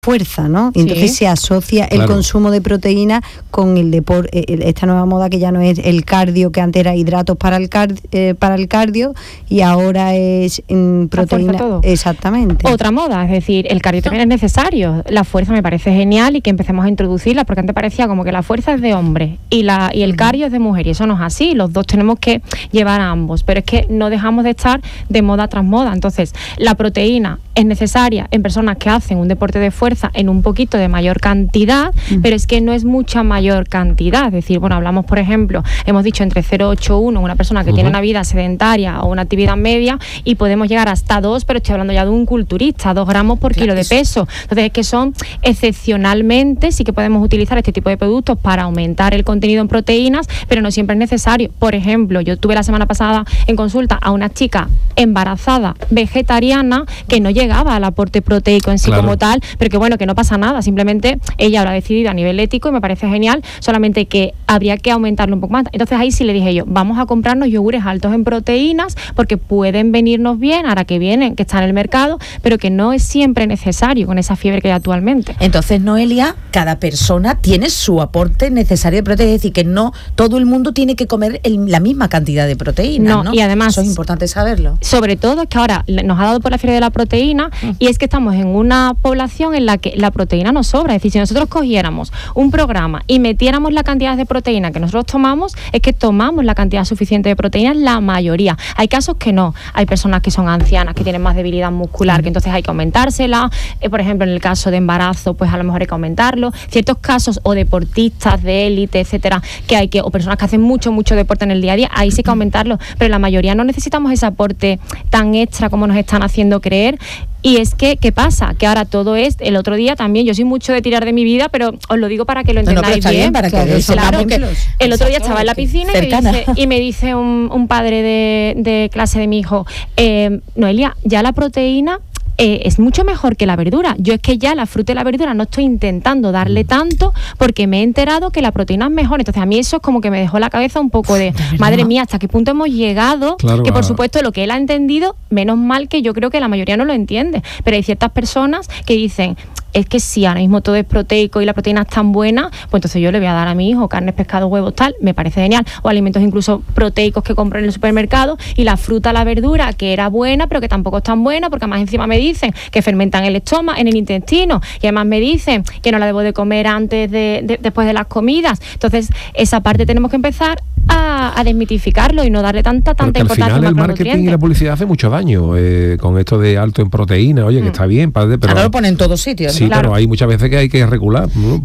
fuerza, ¿no? Y entonces se asocia el consumo de proteínas con el deporte, esta nueva moda que ya no es el cardio, que antes era hidratos para el cardio y ahora es proteína. Exactamente. Otra moda, es decir, el cardio también es necesario. La fuerza me parece genial y que empecemos a introducirla, porque antes parecía como que la fuerza es de hombre y el cardio es de mujer, y eso no es así. Los dos tenemos que llevar a ambos, pero es que no dejamos de estar de moda tras moda. Entonces, la proteína es necesaria en personas que hacen un deporte de fuerza en un poquito de mayor cantidad, pero es que no es mucha mayor cantidad. Es decir, bueno, hablamos, por ejemplo, hemos dicho entre 0,81 una persona que tiene una vida sedentaria o una actividad media, y podemos llegar hasta 2, pero estoy hablando ya de un culturista, 2 gramos por kilo de peso. Entonces, es que son excepcionalmente, sí que podemos utilizar este tipo de productos para aumentar el contenido en proteínas, pero no siempre es necesario. Por ejemplo, yo tuve la semana pasada en consulta a una chica embarazada vegetariana que no llegaba al aporte proteico en sí como tal, pero que bueno, que no pasa nada, simplemente ella lo ha decidido a nivel ético y me parece genial, solamente que habría que aumentarlo un poco más. Entonces ahí sí le dije yo, vamos a comprarnos yogures altos en proteínas porque pueden venirnos bien, ahora que vienen, que están en el mercado, pero que no es siempre necesario con esa fiebre que hay actualmente. Entonces, Noelia, cada persona tiene su aporte necesario de proteína, es decir, que no todo el mundo tiene que comer la misma cantidad de proteínas, ¿no? Y además, eso es importante saberlo. Sobre todo es que ahora nos ha dado por la fiebre de la proteína y es que estamos en una población en la que la proteína nos sobra. Es decir, si nosotros cogiéramos un programa y metiéramos la cantidad de proteína que nosotros tomamos, es que tomamos la cantidad suficiente de proteínas la mayoría. Hay casos que no. Hay personas que son ancianas, que tienen más debilidad muscular, que entonces hay que aumentársela. Por ejemplo, en el caso de embarazo, pues a lo mejor hay que aumentarlo. Ciertos casos, o deportistas de élite, etcétera, o personas que hacen mucho deporte en el día a día, ahí sí hay que aumentarlo. Pero la mayoría no necesitamos ese aporte tan extra como nos están haciendo creer. Y es que, ¿qué pasa? Que ahora todo es, el otro día también, yo soy mucho de tirar de mi vida, pero os lo digo para que lo entendáis bien. Para que el otro día estaba en la piscina y me dice un padre de clase de mi hijo, Noelia, ya la proteína es mucho mejor que la verdura. Yo es que ya la fruta y la verdura no estoy intentando darle tanto porque me he enterado que la proteína es mejor. Entonces a mí eso es como que me dejó la cabeza un poco de madre mía, ¿hasta qué punto hemos llegado? Que por supuesto lo que él ha entendido, menos mal, que yo creo que la mayoría no lo entiende, pero hay ciertas personas que dicen, es que si ahora mismo todo es proteico y la proteína es tan buena, pues entonces yo le voy a dar a mi hijo carnes, pescado, huevos, tal, me parece genial, o alimentos incluso proteicos que compro en el supermercado, y la fruta, la verdura, que era buena pero que tampoco es tan buena, porque además encima me dicen que fermentan el estómago, en el intestino, y además me dicen que no la debo de comer antes después de las comidas. Entonces esa parte tenemos que empezar a desmitificarlo y no darle tanta importancia. Al final el marketing y la publicidad hace mucho daño con esto de alto en proteína, oye, que está bien, padre, pero ahora lo ponen en todos sitios. Sí, pero hay muchas veces que hay que regular, ¿no?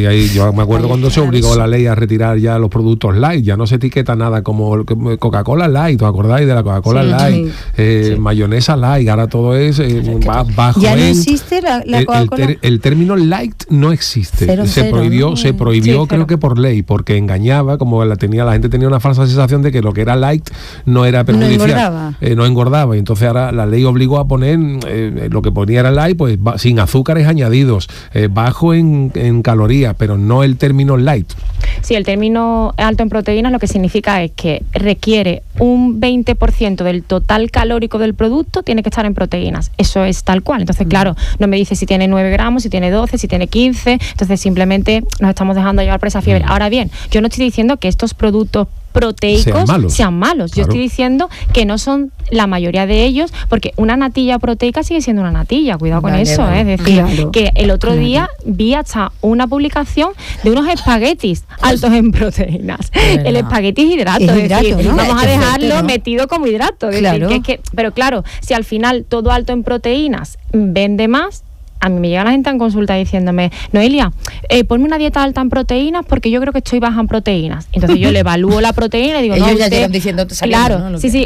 Yo me acuerdo cuando se obligó la ley a retirar ya los productos light, ya no se etiqueta nada como Coca-Cola light, ¿os acordáis de la Coca-Cola light? Mayonesa light, ahora todo es bajo. Ya no existe la Coca-Cola. El término light no existe. Se prohibió creo que por ley, porque engañaba, como la gente tenía una falsa sensación de que lo que era light no era perjudicial, no engordaba, y entonces ahora la ley obligó a poner lo que ponía era light, pues sin azúcares añadidos, bajo en calorías, pero no el término light. Sí, el término alto en proteínas lo que significa es que requiere un 20% del total calórico del producto, tiene que estar en proteínas. Eso es tal cual. Entonces, claro, no me dice si tiene 9 gramos, si tiene 12, si tiene 15. Entonces, simplemente nos estamos dejando llevar por esa fiebre. Ahora bien, yo no estoy diciendo que estos productos proteicos sean malos. Yo estoy diciendo que no son la mayoría de ellos, porque una natilla proteica sigue siendo una natilla, cuidado con eso, es decir, que el otro día vi hasta una publicación de unos espaguetis altos en proteínas. El espagueti es hidrato, es decir, ¿no? Vamos a dejarlo metido como hidrato, pero claro, si al final todo alto en proteínas vende más, a mí me llega la gente en consulta diciéndome, Noelia, ponme una dieta alta en proteínas porque yo creo que estoy baja en proteínas. Entonces yo le evalúo la proteína y digo, ellos ya llegan diciendo, claro, sí,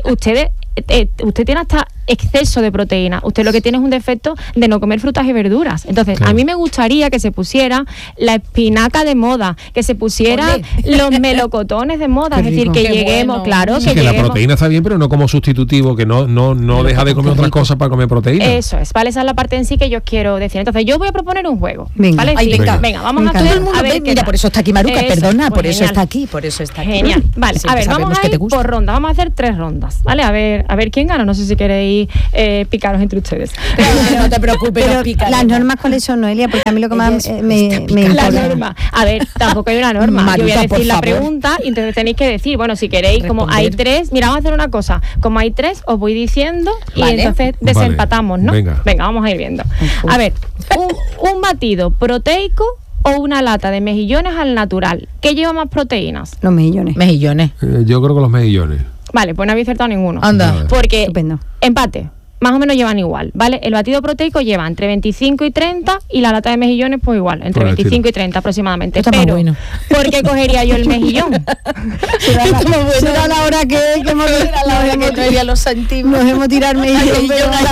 usted tiene hasta exceso de proteína. Usted lo que tiene es un defecto de no comer frutas y verduras. Entonces, a mí me gustaría que se pusiera la espinaca de moda, que se pusiera los melocotones de moda, es decir, que lleguemos, que la proteína está bien, pero no como sustitutivo, que no deja de comer otras cosas para comer proteína. Eso es, ¿vale? Esa es la parte en sí que yo quiero decir. Entonces, yo voy a proponer un juego, ¿vale? Venga, vamos a todo el mundo. Mira, por eso está aquí Maruca, perdona, por eso está aquí, Genial. Vale, a ver, vamos a ir por ronda. Vamos a hacer 3 rondas, ¿vale? A ver a ver quién gana. No sé si queréis picaros entre ustedes. No te preocupes, pero las normas cuáles son, Noelia, porque a mí lo que más me importa. La norma. A ver, tampoco hay una norma. Marita, yo voy a decir la pregunta y entonces tenéis que decir, bueno, si queréis, como hay 3, mira, vamos a hacer una cosa. Como hay 3, os voy diciendo y entonces desempatamos, ¿no? Venga, vamos a ir viendo. A ver, un batido proteico o una lata de mejillones al natural. ¿Qué lleva más proteínas? Los mejillones. Yo creo que los mejillones. Vale, pues no habéis acertado ninguno. Anda. Porque estupendo. Empate. Más o menos llevan igual, ¿vale? El batido proteico lleva entre 25 y 30 y la lata de mejillones pues igual, entre 25 y 30 aproximadamente. Pero, bueno. ¿Por qué cogería yo el mejillón? Será la hora que hemos tirado mejillón.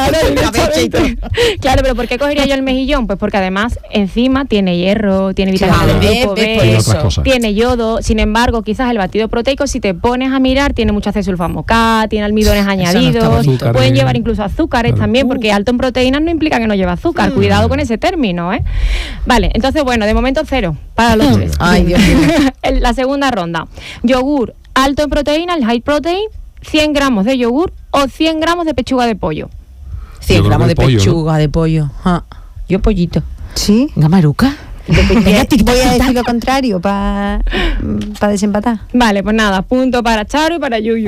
Claro, pero ¿por qué cogería yo el mejillón? Pues porque además encima tiene hierro, tiene vitamina del grupo B, tiene yodo. Sin embargo, quizás el batido proteico, si te pones a mirar, tiene mucho acesulfamo K, tiene almidones añadidos, pueden llevar incluso azúcares también, porque alto en proteínas no implica que no lleve azúcar. Cuidado con ese término, ¿eh? Vale, entonces, bueno, de momento 0 para los 3. Ay, Dios mío. La segunda ronda. Yogur alto en proteína, el high protein, 100 gramos de yogur o 100 gramos de pechuga de pollo. 100 gramos de pechuga de pollo. Yo pollito. ¿Sí? ¿Gamaruca? Voy a decir lo contrario para desempatar. Vale, pues nada, punto para Charo y para Yuyu.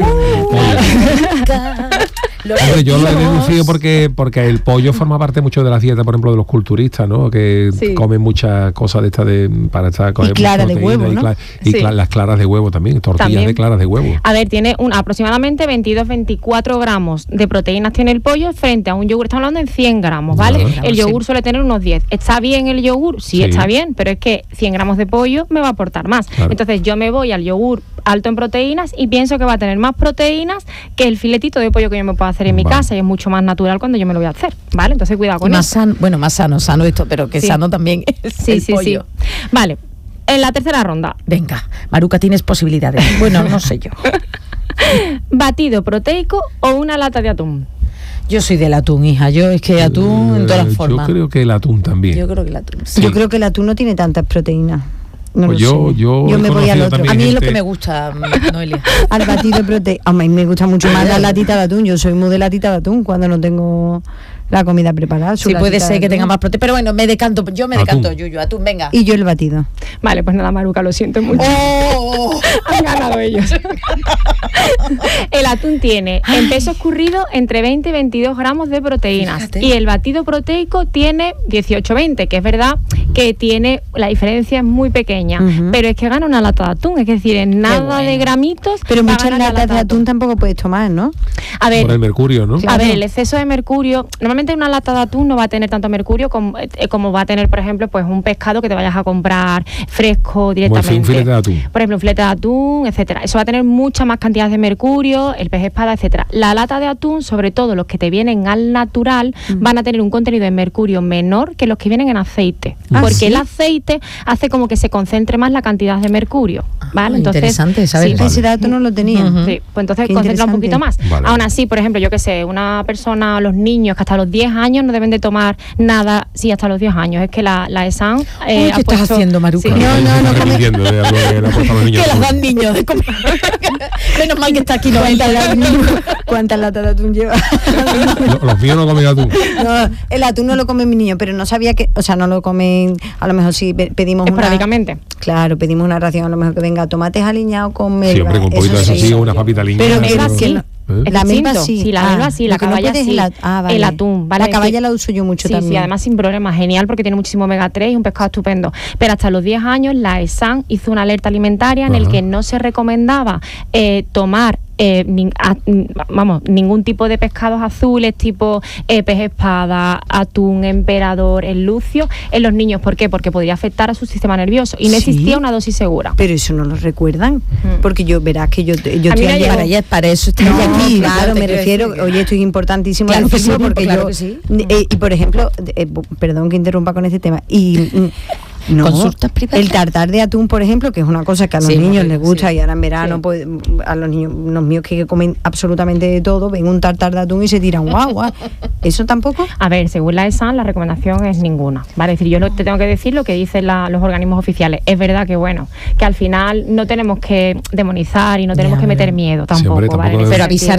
Yo lo he deducido porque el pollo forma parte mucho de la dieta, por ejemplo, de los culturistas, ¿no? Que comen muchas cosas de estas para estar con clara de huevo, ¿no? Las claras de huevo también, tortillas de claras de huevo. A ver, tiene aproximadamente 22-24 gramos de proteínas tiene el pollo frente a un yogur, estamos hablando en 100 gramos, ¿vale? El yogur suele tener unos 10. ¿Está bien el yogur? Sí, está bien, pero es que 100 gramos de pollo me va a aportar más. Claro. Entonces yo me voy al yogur alto en proteínas y pienso que va a tener más proteínas que el filetito de pollo que yo me puedo hacer en mi casa, y es mucho más natural cuando yo me lo voy a hacer, ¿vale? Entonces cuidado con eso. Más sano esto, pero que sano también es el pollo. Vale, en la tercera ronda. Venga, Maruca, tienes posibilidades. Bueno, no sé yo. ¿Batido proteico o una lata de atún? Yo soy del atún, hija. Yo es que atún en todas las formas. Yo creo que el atún también. Yo creo que el atún. Sí. Yo creo que el atún no tiene tantas proteínas. No pues yo me voy al otro. A mí es lo que me gusta, Noelia. Al batido proteico. A mí me gusta mucho más la latita de atún. Yo soy muy de latita de atún cuando no tengo la comida preparada. Sí, puede ser que tenga más proteína. Pero bueno, yo me decanto, Yuyu, atún, venga. Y yo el batido. Vale, pues nada, Maruca, lo siento mucho. Han ganado ellos. El atún tiene en peso escurrido entre 20 y 22 gramos de proteínas. Fíjate. Y el batido proteico tiene 18-20, que es verdad que tiene, la diferencia es muy pequeña, pero es que gana una lata de atún, es decir, en nada de gramitos. Pero muchas latas de atún tampoco puedes tomar, ¿no? A ver, por el mercurio, ¿no? A ver, el exceso de mercurio, normalmente una lata de atún no va a tener tanto mercurio como va a tener, por ejemplo, pues un pescado que te vayas a comprar fresco directamente. Un filete de atún. Por ejemplo, un filete de atún, etcétera. Eso va a tener mucha más cantidad de mercurio, el pez espada, etcétera. La lata de atún, sobre todo los que te vienen al natural, van a tener un contenido de mercurio menor que los que vienen en aceite. Porque el aceite hace como que se concentre más la cantidad de mercurio, ¿vale? Entonces, interesante, ¿sabes? Ese dato no lo tenía. Sí, pues entonces concentra un poquito más. Vale. Aún así, por ejemplo, yo que sé, una persona, los niños que hasta los 10 años no deben de tomar nada, hasta los 10 años. Es que la ESAN ¿qué estás haciendo, Maruca? Sí. No come. Que las dan niños de comer. Menos mal que está aquí. ¿Cuántas latas de atún lleva? Los míos no comen atún. No, el atún no lo come mi niño, pero no sabía que, o sea, no lo comen, a lo mejor sí pedimos esporádicamente. Claro, pedimos una ración, a lo mejor que venga tomates aliñados con melva. Sí, hombre, con un poquito de eso sí, o una papita aliñada. Pero la melva sí. Sí, la melva sí, la caballa sí. Vale. El atún, ¿vale? La caballa la uso yo mucho también. Sí, además sin problema, genial, porque tiene muchísimo omega 3 y un pescado estupendo. Pero hasta los 10 años la ESAN hizo una alerta alimentaria en el que no se recomendaba tomar ningún tipo de pescados azules tipo pez espada, atún, emperador, el lucio en los niños. ¿Por qué? Porque podría afectar a su sistema nervioso y no existía una dosis segura. Pero eso no lo recuerdan, porque verás que yo estoy para eso estoy aquí, claro, me refiero, oye, esto es importantísimo, claro decirlo, porque claro yo que sí. Y por ejemplo, perdón que interrumpa con este tema, y consultas privadas. El tartar de atún, por ejemplo, que es una cosa que a los niños les gusta, y ahora en verano, pues a los niños, los míos que comen absolutamente de todo, ven un tartar de atún y se tiran guau. ¿Eso tampoco? A ver, según la ESAN, la recomendación es ninguna. Vale, es decir, yo te tengo que decir lo que dicen los organismos oficiales. Es verdad que que al final no tenemos que demonizar y no tenemos que meter miedo tampoco, hombre, tampoco ¿vale? Pero avisar,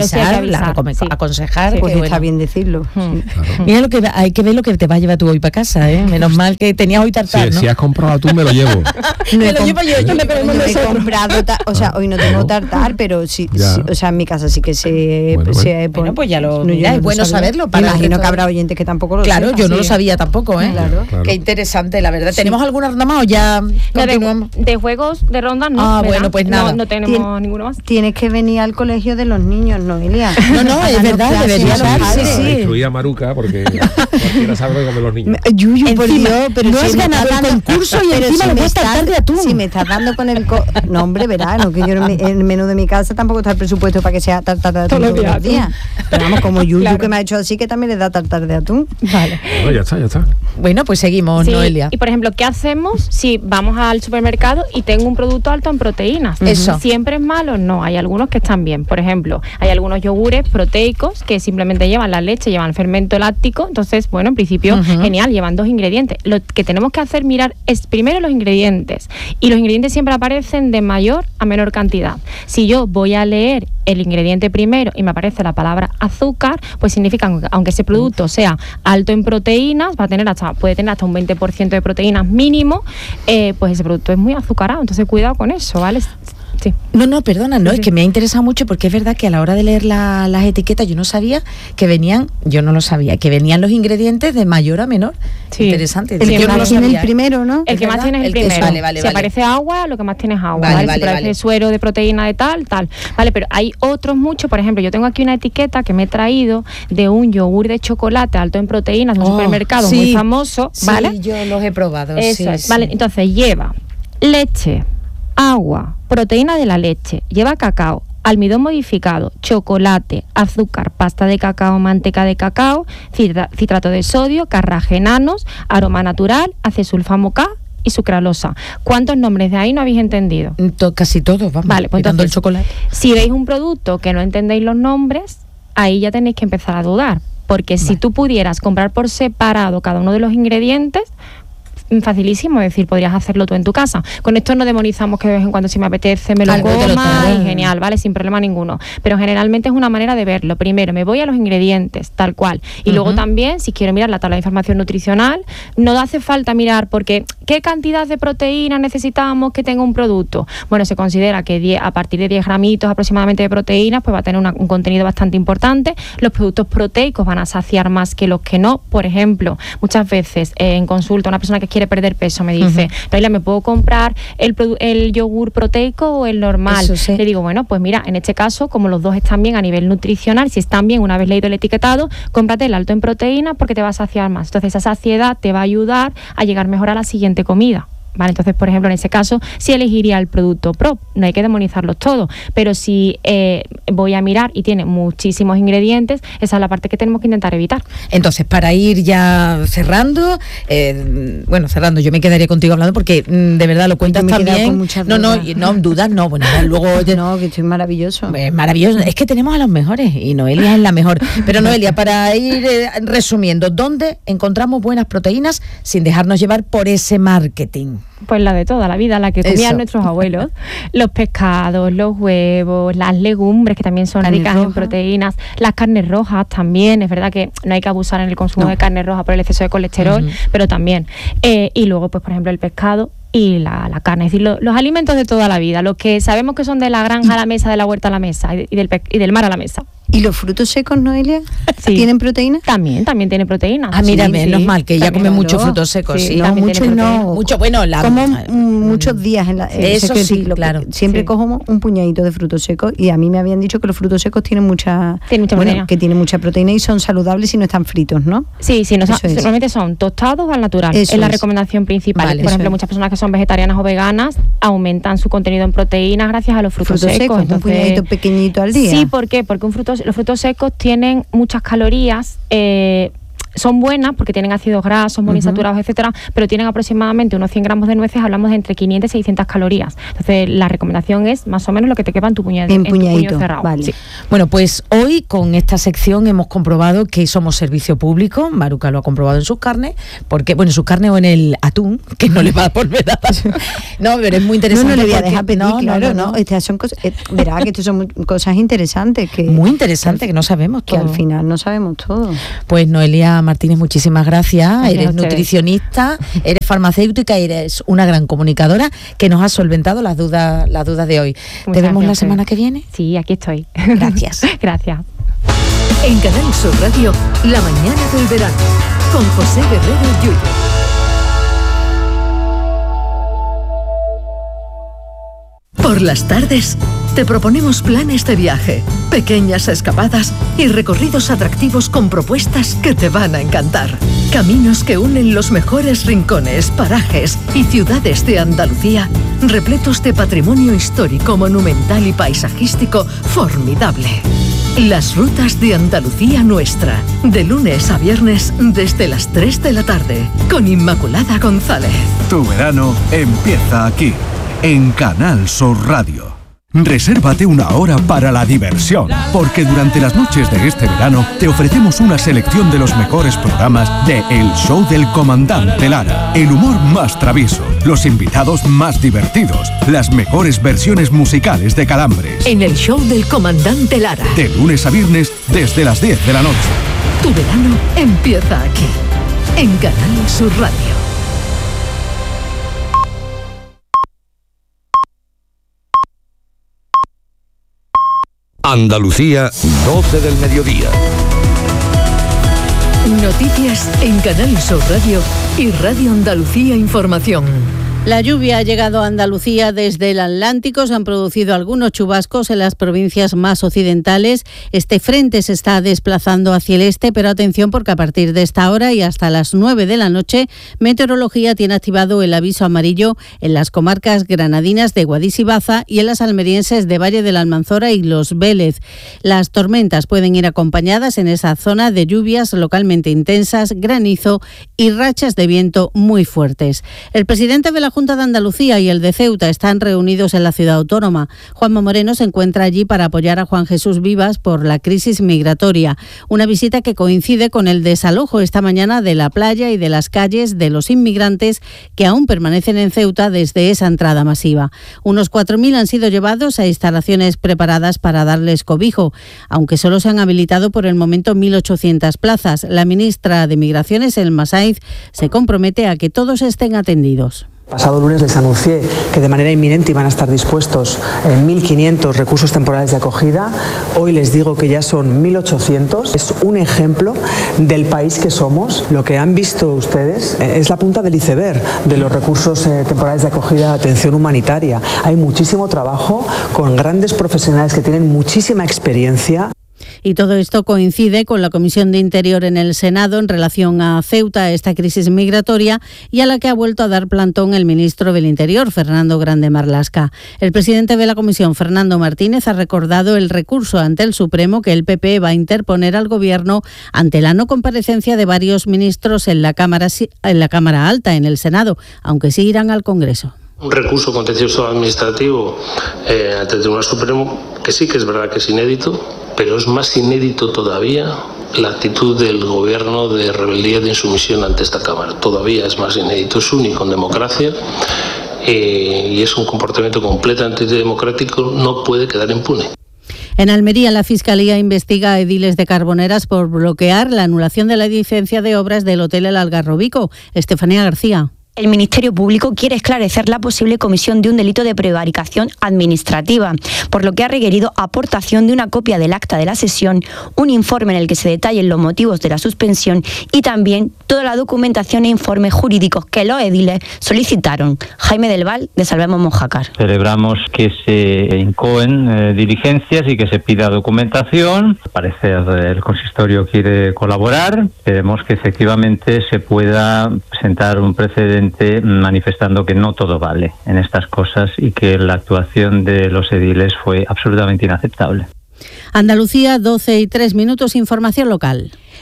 aconsejar. Pues está bien decirlo. Claro. Mira, hay que ver lo que te vas a llevar tú hoy para casa, ¿eh? Menos mal que tenías hoy tartar, ¿no? Si has comprado atún, me lo llevo. Me lo llevo yo he comprado, hoy no tengo tartar, pero sí, o sea, en mi casa sí que se... Bueno, pues ya lo... Mira, es bueno saberlo. Me imagino que habrá oyentes que tampoco lo sepan. Claro, yo no lo sabía tampoco, ¿eh? Claro. Qué interesante, la verdad. ¿Tenemos alguna ronda más o ya continuamos? De juegos, de rondas, no. Bueno, pues nada. No tenemos ninguno más. Tienes que venir al colegio de los niños, Noelia. No, es verdad, debería ser. Sí. Incluía a Maruca, porque cualquiera sabe comer los niños. Yuyu, por Dios, pero no has ganado el concurso y encima le vas a tartar de atún. Si me estás dando con el... No, hombre, verano, que yo en el menú de mi casa tampoco está el presupuesto para que sea tartar de atún todos los días. Pero vamos, como Yuyu, que me ha hecho así, que también le da tartar de atún. Vale. Bueno, ya está. Bueno, pues seguimos, Noelia. Y por ejemplo, ¿qué hacemos si vamos al supermercado y tengo un producto alto en proteínas? Eso. ¿Siempre es malo? No, hay algunos que están bien. Por ejemplo, hay algunos yogures proteicos que simplemente llevan la leche, llevan fermento láctico. Entonces, bueno, en principio, genial, llevan 2 ingredientes. Lo que tenemos que hacer mirar es primero los ingredientes. Y los ingredientes siempre aparecen de mayor a menor cantidad. Si yo voy a leer el ingrediente primero y me aparece la palabra azúcar, pues significa que aunque ese producto sea alto en proteínas, puede tener hasta un 20% de proteínas mínimo, pues ese producto es muy azucarado. Entonces cuidado con eso, ¿vale? Sí. No, perdona, es que me ha interesado mucho porque es verdad que a la hora de leer las etiquetas yo no sabía que venían los ingredientes de mayor a menor. Sí. Interesante. El que más tiene el primero, ¿no? El que más tiene es el primero. Vale. Si aparece agua, lo que más tiene es agua. Si aparece suero de proteína de tal. Vale, pero hay otros muchos. Por ejemplo, yo tengo aquí una etiqueta que me he traído de un yogur de chocolate alto en proteínas de un supermercado muy famoso, ¿vale? Sí, yo los he probado. Eso es. Vale, entonces lleva leche, agua, proteína de la leche, lleva cacao, almidón modificado, chocolate, azúcar, pasta de cacao, manteca de cacao, citrato de sodio, carragenanos, aroma natural, acesulfamo K y sucralosa. ¿Cuántos nombres de ahí no habéis entendido? Casi todos, vamos. Vale, pues entonces, el chocolate. Si veis un producto que no entendéis los nombres, ahí ya tenéis que empezar a dudar, porque si tú pudieras comprar por separado cada uno de los ingredientes, facilísimo, es decir, podrías hacerlo tú en tu casa. Con esto no demonizamos que de vez en cuando si me apetece me lo coma y genial, ¿vale? Sin problema ninguno. Pero generalmente es una manera de verlo. Primero me voy a los ingredientes, tal cual. Y luego también, si quiero mirar la tabla de información nutricional, no hace falta mirar porque ¿qué cantidad de proteína necesitamos que tenga un producto? Bueno, se considera que a partir de 10 gramitos aproximadamente de proteínas, pues va a tener un contenido bastante importante. Los productos proteicos van a saciar más que los que no. Por ejemplo, muchas veces en consulta una persona que quiere perder peso me dice, Noelia, ¿me puedo comprar el yogur proteico o el normal? Sí. Le digo, bueno, pues mira, en este caso, como los dos están bien a nivel nutricional, si están bien una vez leído el etiquetado, cómprate el alto en proteínas porque te va a saciar más. Entonces esa saciedad te va a ayudar a llegar mejor a la siguiente comida. Vale, entonces, por ejemplo, en ese caso, sí elegiría el producto Pro, no hay que demonizarlos todos, pero si voy a mirar y tiene muchísimos ingredientes, esa es la parte que tenemos que intentar evitar. Entonces, para ir ya cerrando, yo me quedaría contigo hablando porque de verdad lo cuentas también. No, dudas, no, bueno, luego... No, que estoy maravilloso. Es maravilloso, es que tenemos a los mejores y Noelia es la mejor. Pero Noelia, para ir resumiendo, ¿dónde encontramos buenas proteínas sin dejarnos llevar por ese marketing? Pues la de toda la vida, la que comían nuestros abuelos. Los pescados, los huevos, las legumbres, que también son ricas en proteínas, las carnes rojas también. Es verdad que no hay que abusar en el consumo de carne roja por el exceso de colesterol, pero también. Y luego, pues por ejemplo, el pescado y la carne, es decir, los alimentos de toda la vida, los que sabemos que son de la granja a la mesa, de la huerta a la mesa y del mar a la mesa. ¿Y los frutos secos, Noelia? Sí. ¿Tienen proteína? También tienen proteína. Ah, mira, menos mal, que ella come muchos frutos secos. Sí, no, mucho, bueno, como muchos días en la... Eso sí, claro. Siempre cojo un puñadito de frutos secos y a mí me habían dicho que los frutos secos tienen mucha proteína. Que tienen mucha proteína y son saludables si no están fritos, ¿no? Sí, normalmente son tostados al natural. Es la recomendación principal. Vale, por ejemplo, muchas personas que son vegetarianas o veganas aumentan su contenido en proteínas gracias a los frutos secos. Entonces, un puñadito pequeñito al día. Sí, ¿por qué? Porque los frutos secos tienen muchas calorías son buenas porque tienen ácidos grasos, monoinsaturados, etcétera, pero tienen aproximadamente unos 100 gramos de nueces, hablamos de entre 500 y 600 calorías. Entonces, la recomendación es más o menos lo que te quepa en tu puño cerrado. Vale. Sí. Bueno, pues hoy con esta sección hemos comprobado que somos servicio público. Maruca lo ha comprobado en sus carnes, porque, bueno, en sus carnes o en el atún, que no le va a volver a dar. No, pero es muy interesante. No le voy a dejar pedir, no. Estas son cosas, verá que estas son cosas interesantes. Muy interesantes, que no sabemos todo. Que al final no sabemos todo. Pues Noelia Martínez, muchísimas gracias. Eres nutricionista, eres farmacéutica y eres una gran comunicadora que nos ha solventado las dudas de hoy. ¿Te vemos la semana que viene? Sí, aquí estoy. Gracias. Gracias. En Canal Sur Radio, La mañana del verano, con José Guerrero Yuyo. Por las tardes, te proponemos planes de viaje, pequeñas escapadas y recorridos atractivos con propuestas que te van a encantar. Caminos que unen los mejores rincones, parajes y ciudades de Andalucía, repletos de patrimonio histórico, monumental y paisajístico formidable. Las rutas de Andalucía Nuestra, de lunes a viernes desde las 3 de la tarde, con Inmaculada González. Tu verano empieza aquí, en Canal Sur Radio. Resérvate una hora para la diversión, porque durante las noches de este verano te ofrecemos una selección de los mejores programas de El Show del Comandante Lara, el humor más travieso, los invitados más divertidos, las mejores versiones musicales de Calambres. En El Show del Comandante Lara, de lunes a viernes desde las 10 de la noche. Tu verano empieza aquí, en Canal Sur Radio. Andalucía, 12 del mediodía. Noticias en Canal Sur Radio y Radio Andalucía Información. La lluvia ha llegado a Andalucía desde el Atlántico, se han producido algunos chubascos en las provincias más occidentales. Este frente se está desplazando hacia el este, pero atención porque a partir de esta hora y hasta las 9 de la noche, Meteorología tiene activado el aviso amarillo en las comarcas granadinas de Guadix y Baza y en las almerienses de Valle de la Almanzora y Los Vélez. Las tormentas pueden ir acompañadas en esa zona de lluvias localmente intensas, granizo y rachas de viento muy fuertes. El presidente de la Junta de Andalucía y el de Ceuta están reunidos en la ciudad autónoma. Juanma Moreno se encuentra allí para apoyar a Juan Jesús Vivas por la crisis migratoria. Una visita que coincide con el desalojo esta mañana de la playa y de las calles de los inmigrantes que aún permanecen en Ceuta desde esa entrada masiva. Unos 4.000 han sido llevados a instalaciones preparadas para darles cobijo, aunque solo se han habilitado por el momento 1.800 plazas. La ministra de Migraciones, Elma Sainz, se compromete a que todos estén atendidos. Pasado lunes les anuncié que de manera inminente iban a estar dispuestos 1.500 recursos temporales de acogida. Hoy les digo que ya son 1.800. Es un ejemplo del país que somos. Lo que han visto ustedes es la punta del iceberg de los recursos temporales de acogida de atención humanitaria. Hay muchísimo trabajo con grandes profesionales que tienen muchísima experiencia. Y todo esto coincide con la Comisión de Interior en el Senado en relación a Ceuta, a esta crisis migratoria, y a la que ha vuelto a dar plantón el ministro del Interior, Fernando Grande Marlaska. El presidente de la Comisión, Fernando Martínez, ha recordado el recurso ante el Supremo que el PP va a interponer al Gobierno ante la no comparecencia de varios ministros en la Cámara Alta, en el Senado, aunque sí irán al Congreso. Un recurso contencioso administrativo ante el Tribunal Supremo, que sí que es verdad que es inédito, pero es más inédito todavía la actitud del Gobierno de rebeldía, de insumisión ante esta Cámara. Todavía es más inédito, es único en democracia y es un comportamiento completamente antidemocrático, no puede quedar impune. En Almería, la Fiscalía investiga a ediles de Carboneras por bloquear la anulación de la licencia de obras del Hotel El Algarrobico. Estefanía García. El Ministerio Público quiere esclarecer la posible comisión de un delito de prevaricación administrativa, por lo que ha requerido aportación de una copia del acta de la sesión, un informe en el que se detallen los motivos de la suspensión y también toda la documentación e informes jurídicos que los ediles solicitaron. Jaime del Val, de Salvemos Mojácar. Celebramos que se incoen diligencias y que se pida documentación. Al parecer el consistorio quiere colaborar. Queremos que efectivamente se pueda presentar un precedente manifestando que no todo vale en estas cosas y que la actuación de los ediles fue absolutamente inaceptable. Andalucía, 12:03, información local.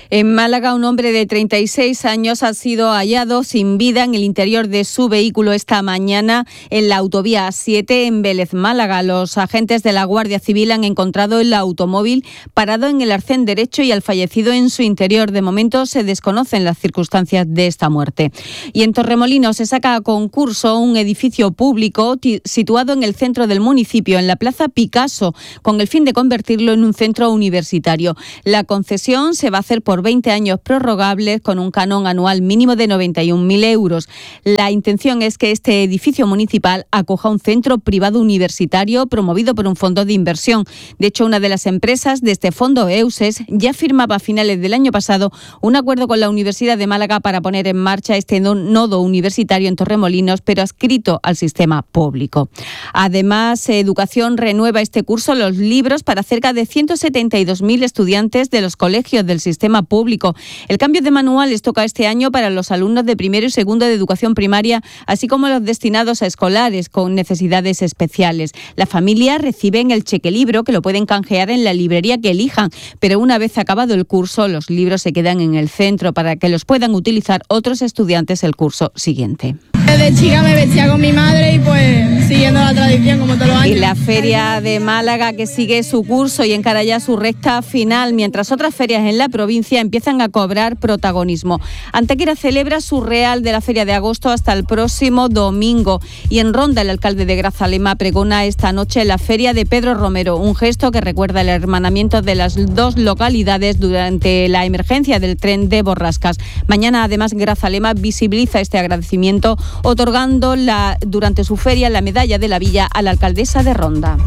En Málaga, un hombre de 36 años ha sido hallado sin vida en el interior de su vehículo esta mañana en la autovía A7 en Vélez, Málaga. Los agentes de la Guardia Civil han encontrado el automóvil parado en el arcén derecho y al fallecido en su interior. De momento se desconocen las circunstancias de esta muerte. Y en Torremolinos se saca a concurso un edificio público situado en el centro del municipio, en la Plaza Picasso, con el fin de convertirlo en un centro universitario. La concesión se va a hacer por 20 años prorrogables con un canon anual mínimo de 91.000 euros. La intención es que este edificio municipal acoja un centro privado universitario promovido por un fondo de inversión. De hecho, una de las empresas de este fondo, EUSES, ya firmaba a finales del año pasado un acuerdo con la Universidad de Málaga para poner en marcha este nodo universitario en Torremolinos, pero adscrito al sistema público. Además, Educación renueva este curso los libros para cerca de 172.000 estudiantes de los colegios del sistema público. El cambio de manuales toca este año para los alumnos de primero y segundo de educación primaria, así como los destinados a escolares con necesidades especiales. Las familias reciben el chequelibro, que lo pueden canjear en la librería que elijan, pero una vez acabado el curso, los libros se quedan en el centro para que los puedan utilizar otros estudiantes el curso siguiente. Desde chica me vestía con mi madre y pues siguiendo la tradición como todos los años. Y la Feria de Málaga, que sigue su curso y encara ya su recta final, mientras otras ferias en la provincia empiezan a cobrar protagonismo. Antequera celebra su real de la Feria de Agosto hasta el próximo domingo. Y en Ronda, el alcalde de Grazalema pregona esta noche la Feria de Pedro Romero, un gesto que recuerda el hermanamiento de las dos localidades durante la emergencia del tren de Borrascas. Mañana, además, Grazalema visibiliza este agradecimiento otorgando durante su feria la medalla de la Villa a la alcaldesa de Ronda.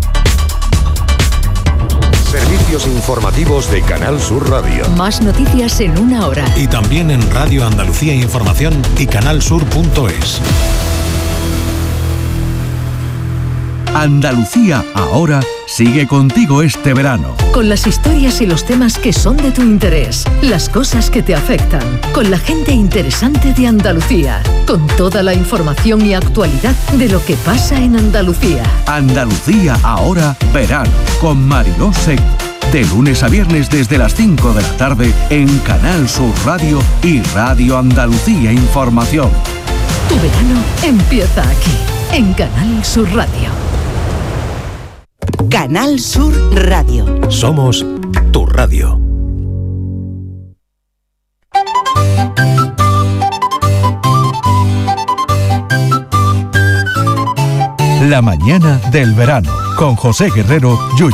Servicios informativos de Canal Sur Radio. Más noticias en una hora. Y también en Radio Andalucía Información y canalsur.es. Andalucía Ahora sigue contigo este verano. Con las historias y los temas que son de tu interés, las cosas que te afectan, con la gente interesante de Andalucía, con toda la información y actualidad de lo que pasa en Andalucía. Andalucía Ahora verano, con Mariló Seco. De lunes a viernes desde las 5 de la tarde en Canal Sur Radio y Radio Andalucía Información. Tu verano empieza aquí, en Canal Sur Radio. Canal Sur Radio. Somos tu radio. La mañana del verano, con José Guerrero Yuyu.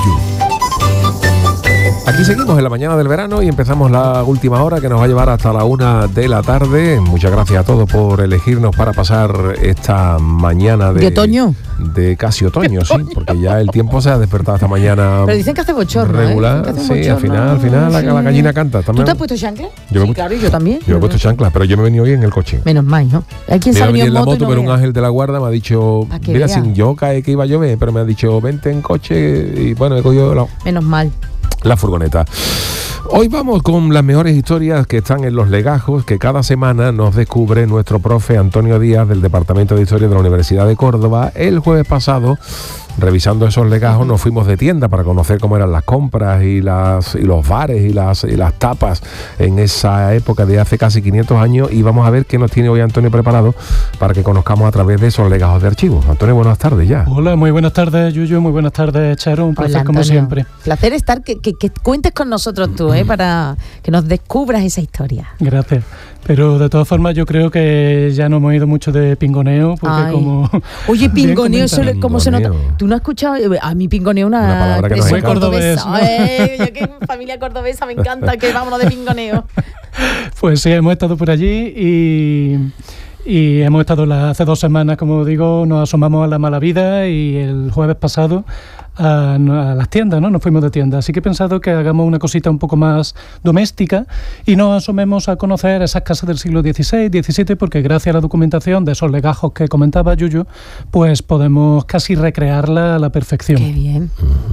Aquí seguimos en la mañana del verano y empezamos la última hora que nos va a llevar hasta la 1 de la tarde. Muchas gracias a todos por elegirnos para pasar esta mañana de otoño. De casi otoño, sí, porque ya el tiempo se ha despertado esta mañana. Pero dicen que hace bochorno, regular, sí, bochorno, al final sí. la gallina canta. ¿También? ¿Tú te has puesto chancla? Sí, claro, y yo también. Yo he puesto chanclas, pero yo me he venido hoy en el coche. Menos mal, ¿no? Hay quien se ha venido en la moto, pero un ángel de la guarda me ha dicho, mira, sin yo cae que iba a llover, pero me ha dicho, vente en coche y bueno, he cogido menos mal. La furgoneta. Hoy vamos con las mejores historias que están en los legajos que cada semana nos descubre nuestro profe Antonio Díaz del Departamento de Historia de la Universidad de Córdoba. El jueves pasado, revisando esos legajos, nos fuimos de tienda para conocer cómo eran las compras y los bares y las tapas en esa época de hace casi 500 años, y vamos a ver qué nos tiene hoy Antonio preparado para que conozcamos a través de esos legajos de archivos. Antonio, buenas tardes ya. Hola, muy buenas tardes, Yuyu, muy buenas tardes, Charo, un placer. Hola, como siempre. Placer estar, que cuentes con nosotros tú, para que nos descubras esa historia. Gracias. Pero de todas formas yo creo que ya no hemos ido mucho de pingoneo, porque como... Oye, pingoneo, ¿cómo se nota? ¿Tú no has escuchado? A mí pingoneo una palabra que no cordobesa. Yo que familia cordobesa me encanta que vámonos de pingoneo. Pues sí, hemos estado por allí y hemos estado hace 2 semanas, como digo, nos asomamos a la mala vida, y el jueves pasado a las tiendas, ¿no? Nos fuimos de tienda. Así que he pensado que hagamos una cosita un poco más doméstica y nos asomemos a conocer esas casas del siglo XVI, XVII, porque gracias a la documentación de esos legajos que comentaba Yuyu, pues podemos casi recrearla a la perfección. Qué bien.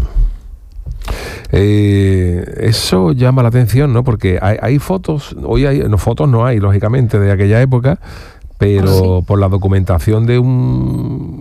Eso llama la atención, ¿no? Porque hay fotos, fotos no hay, lógicamente, de aquella época, pero por la documentación de un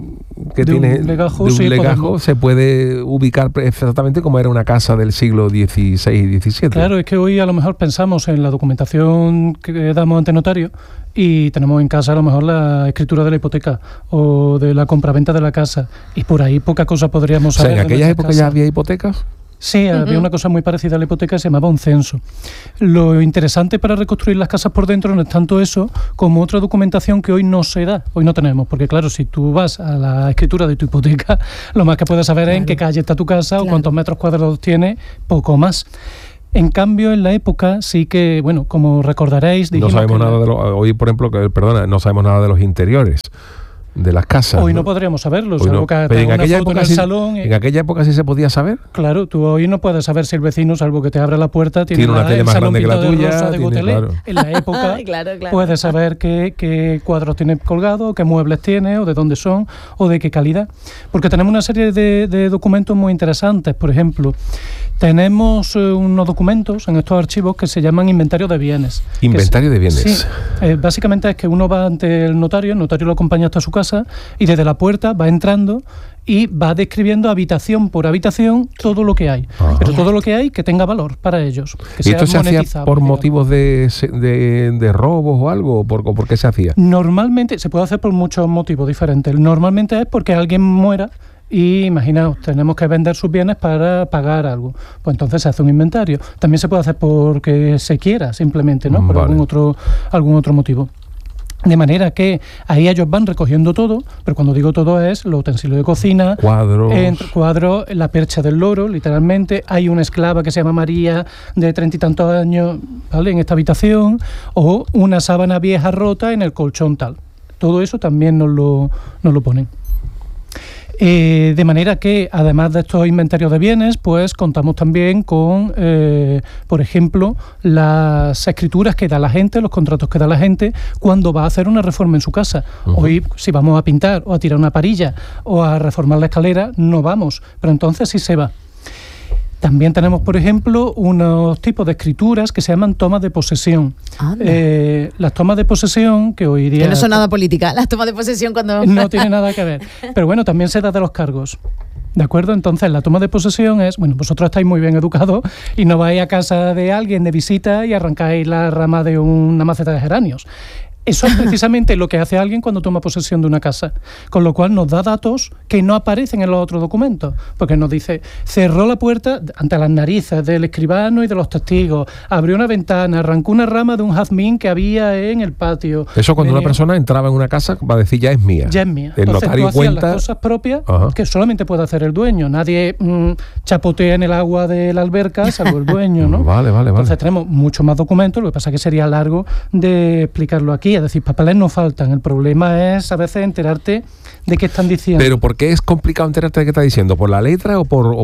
que tiene un legajo se puede ubicar exactamente como era una casa del siglo XVI y XVII. Claro, es que hoy a lo mejor pensamos en la documentación que damos ante notario y tenemos en casa a lo mejor la escritura de la hipoteca o de la compraventa de la casa, y por ahí poca cosa podríamos saber. O sea, ¿en aquellas épocas ya había hipotecas? Sí, había una cosa muy parecida a la hipoteca, se llamaba un censo. Lo interesante para reconstruir las casas por dentro no es tanto eso como otra documentación que hoy no se da, hoy no tenemos, porque claro, si tú vas a la escritura de tu hipoteca, lo más que puedes saber es en qué calle está tu casa o cuántos metros cuadrados tiene, poco más. En cambio, en la época sí que, bueno, como recordaréis... No sabemos nada de hoy, por ejemplo, no sabemos nada de los interiores de las casas. Hoy no podríamos saberlo, salvo que en aquella época en el salón. ¿En aquella época sí se podía saber? Claro, tú hoy no puedes saber si el vecino, salvo que te abra la puerta, tiene una tele más grande que la tuya. Claro. En la época puedes saber qué cuadros tiene colgado, qué muebles tiene, o de dónde son, o de qué calidad. Porque tenemos una serie de documentos muy interesantes. Por ejemplo, tenemos unos documentos en estos archivos que se llaman inventario de bienes. ¿Inventario de bienes? Sí, básicamente es que uno va ante el notario lo acompaña hasta su casa, y desde la puerta va entrando y va describiendo habitación por habitación todo lo que hay. Pero todo lo que hay que tenga valor para ellos. Que ¿Y esto se hacía por motivos de robos o algo? ¿O por qué se hacía? Normalmente se puede hacer por muchos motivos diferentes. Normalmente es porque alguien muera y imaginaos, tenemos que vender sus bienes para pagar algo. Pues entonces se hace un inventario. También se puede hacer porque se quiera, simplemente, ¿no? Por algún otro motivo. De manera que ahí ellos van recogiendo todo, pero cuando digo todo es los utensilios de cocina, cuadros, la percha del loro, literalmente. Hay una esclava que se llama María, de 30 y tantos años, ¿vale?, en esta habitación, o una sábana vieja rota en el colchón tal. Todo eso también nos lo ponen. De manera que, además de estos inventarios de bienes, pues contamos también con, por ejemplo, las escrituras que da la gente, los contratos que da la gente cuando va a hacer una reforma en su casa. Hoy, si vamos a pintar o a tirar una parilla o a reformar la escalera, no vamos, pero entonces sí se va. También tenemos, por ejemplo, unos tipos de escrituras que se llaman tomas de posesión. Las tomas de posesión, que hoy día... Que no son nada política, las tomas de posesión cuando... No tiene nada que ver. Pero bueno, también se da de los cargos. ¿De acuerdo? Entonces, la toma de posesión es... Bueno, vosotros estáis muy bien educados y no vais a casa de alguien de visita y arrancáis la rama de una maceta de geranios. Eso es precisamente lo que hace alguien cuando toma posesión de una casa, con lo cual nos da datos que no aparecen en los otros documentos, porque nos dice, cerró la puerta ante las narices del escribano y de los testigos, abrió una ventana, arrancó una rama de un jazmín que había en el patio. Eso cuando una persona entraba en una casa va a decir, ya es mía. Ya es mía. El Entonces, notario tú hacías las cosas propias que solamente puede hacer el dueño. Nadie chapotea en el agua de la alberca, salvo el dueño, ¿no? Vale. Entonces tenemos muchos más documentos, lo que pasa es que sería largo de explicarlo aquí. Es decir, papeles no faltan. El problema es a veces enterarte de qué están diciendo. ¿Pero por qué es complicado enterarte de qué está diciendo? ¿Por la letra o por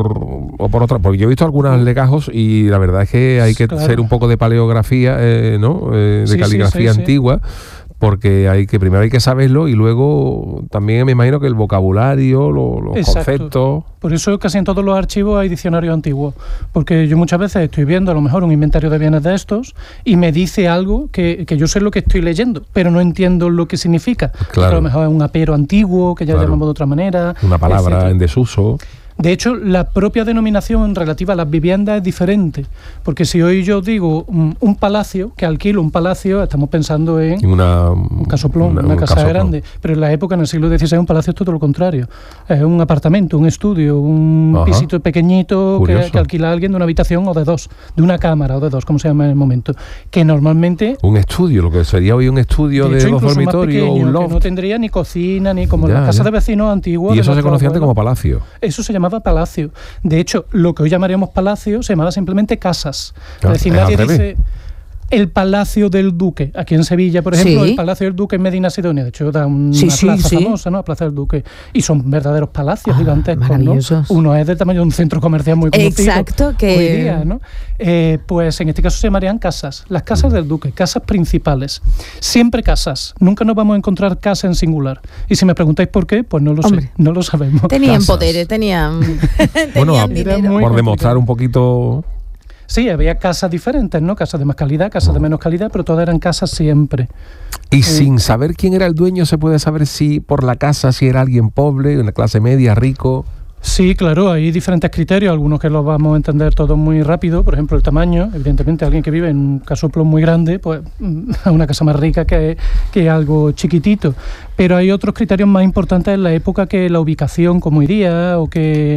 otra? Porque yo he visto algunos legajos y la verdad es que hay que hacer un poco de paleografía, ¿no? De caligrafía antigua. Porque primero hay que saberlo y luego también me imagino que el vocabulario, los conceptos... Por eso casi en todos los archivos hay diccionarios antiguos, porque yo muchas veces estoy viendo a lo mejor un inventario de bienes de estos y me dice algo que yo sé lo que estoy leyendo, pero no entiendo lo que significa. Claro. A lo mejor es un apero antiguo, que ya llamamos de otra manera. Una palabra en desuso. De hecho, la propia denominación relativa a las viviendas es diferente, porque si hoy yo digo un palacio, que alquilo un palacio, estamos pensando en un casoplón, una casa grande, pero en la época, en el siglo XVI, un palacio es todo lo contrario. Es un apartamento, un estudio, un pisito pequeñito que alquila alguien de una habitación o de dos, de una cámara o de dos, como se llama en el momento, que normalmente... Un estudio, lo que sería hoy un estudio de dos dormitorios o un loft. Que no tendría ni cocina, ni como las casas de vecinos antiguas. Y eso se conocía antes como palacio. Eso se llamaba palacio. De hecho, lo que hoy llamaríamos palacio se llamaba simplemente casas. Es decir, nadie dice el Palacio del Duque. Aquí en Sevilla, por ejemplo, el Palacio del Duque en Medina Sidonia. De hecho, da una plaza famosa, ¿no? La Plaza del Duque. Y son verdaderos palacios gigantescos, ¿no? Uno es del tamaño de un centro comercial muy conocido. Exacto, que... hoy día, ¿no? Pues en este caso se llamarían casas. Las casas del Duque, casas principales. Siempre casas. Nunca nos vamos a encontrar casa en singular. Y si me preguntáis por qué, pues no lo sé. No lo sabemos. Tenían poderes, tenían bueno, por demostrar un poquito... Sí, había casas diferentes, ¿no? Casas de más calidad, casas de menos calidad, pero todas eran casas siempre. Y sin saber quién era el dueño, ¿se puede saber si por la casa, si era alguien pobre, una clase media, rico? Sí, claro, hay diferentes criterios, algunos que los vamos a entender todos muy rápido, por ejemplo el tamaño, evidentemente alguien que vive en un casoplo muy grande, pues una casa más rica que algo chiquitito, pero hay otros criterios más importantes en la época que la ubicación, como iría, o que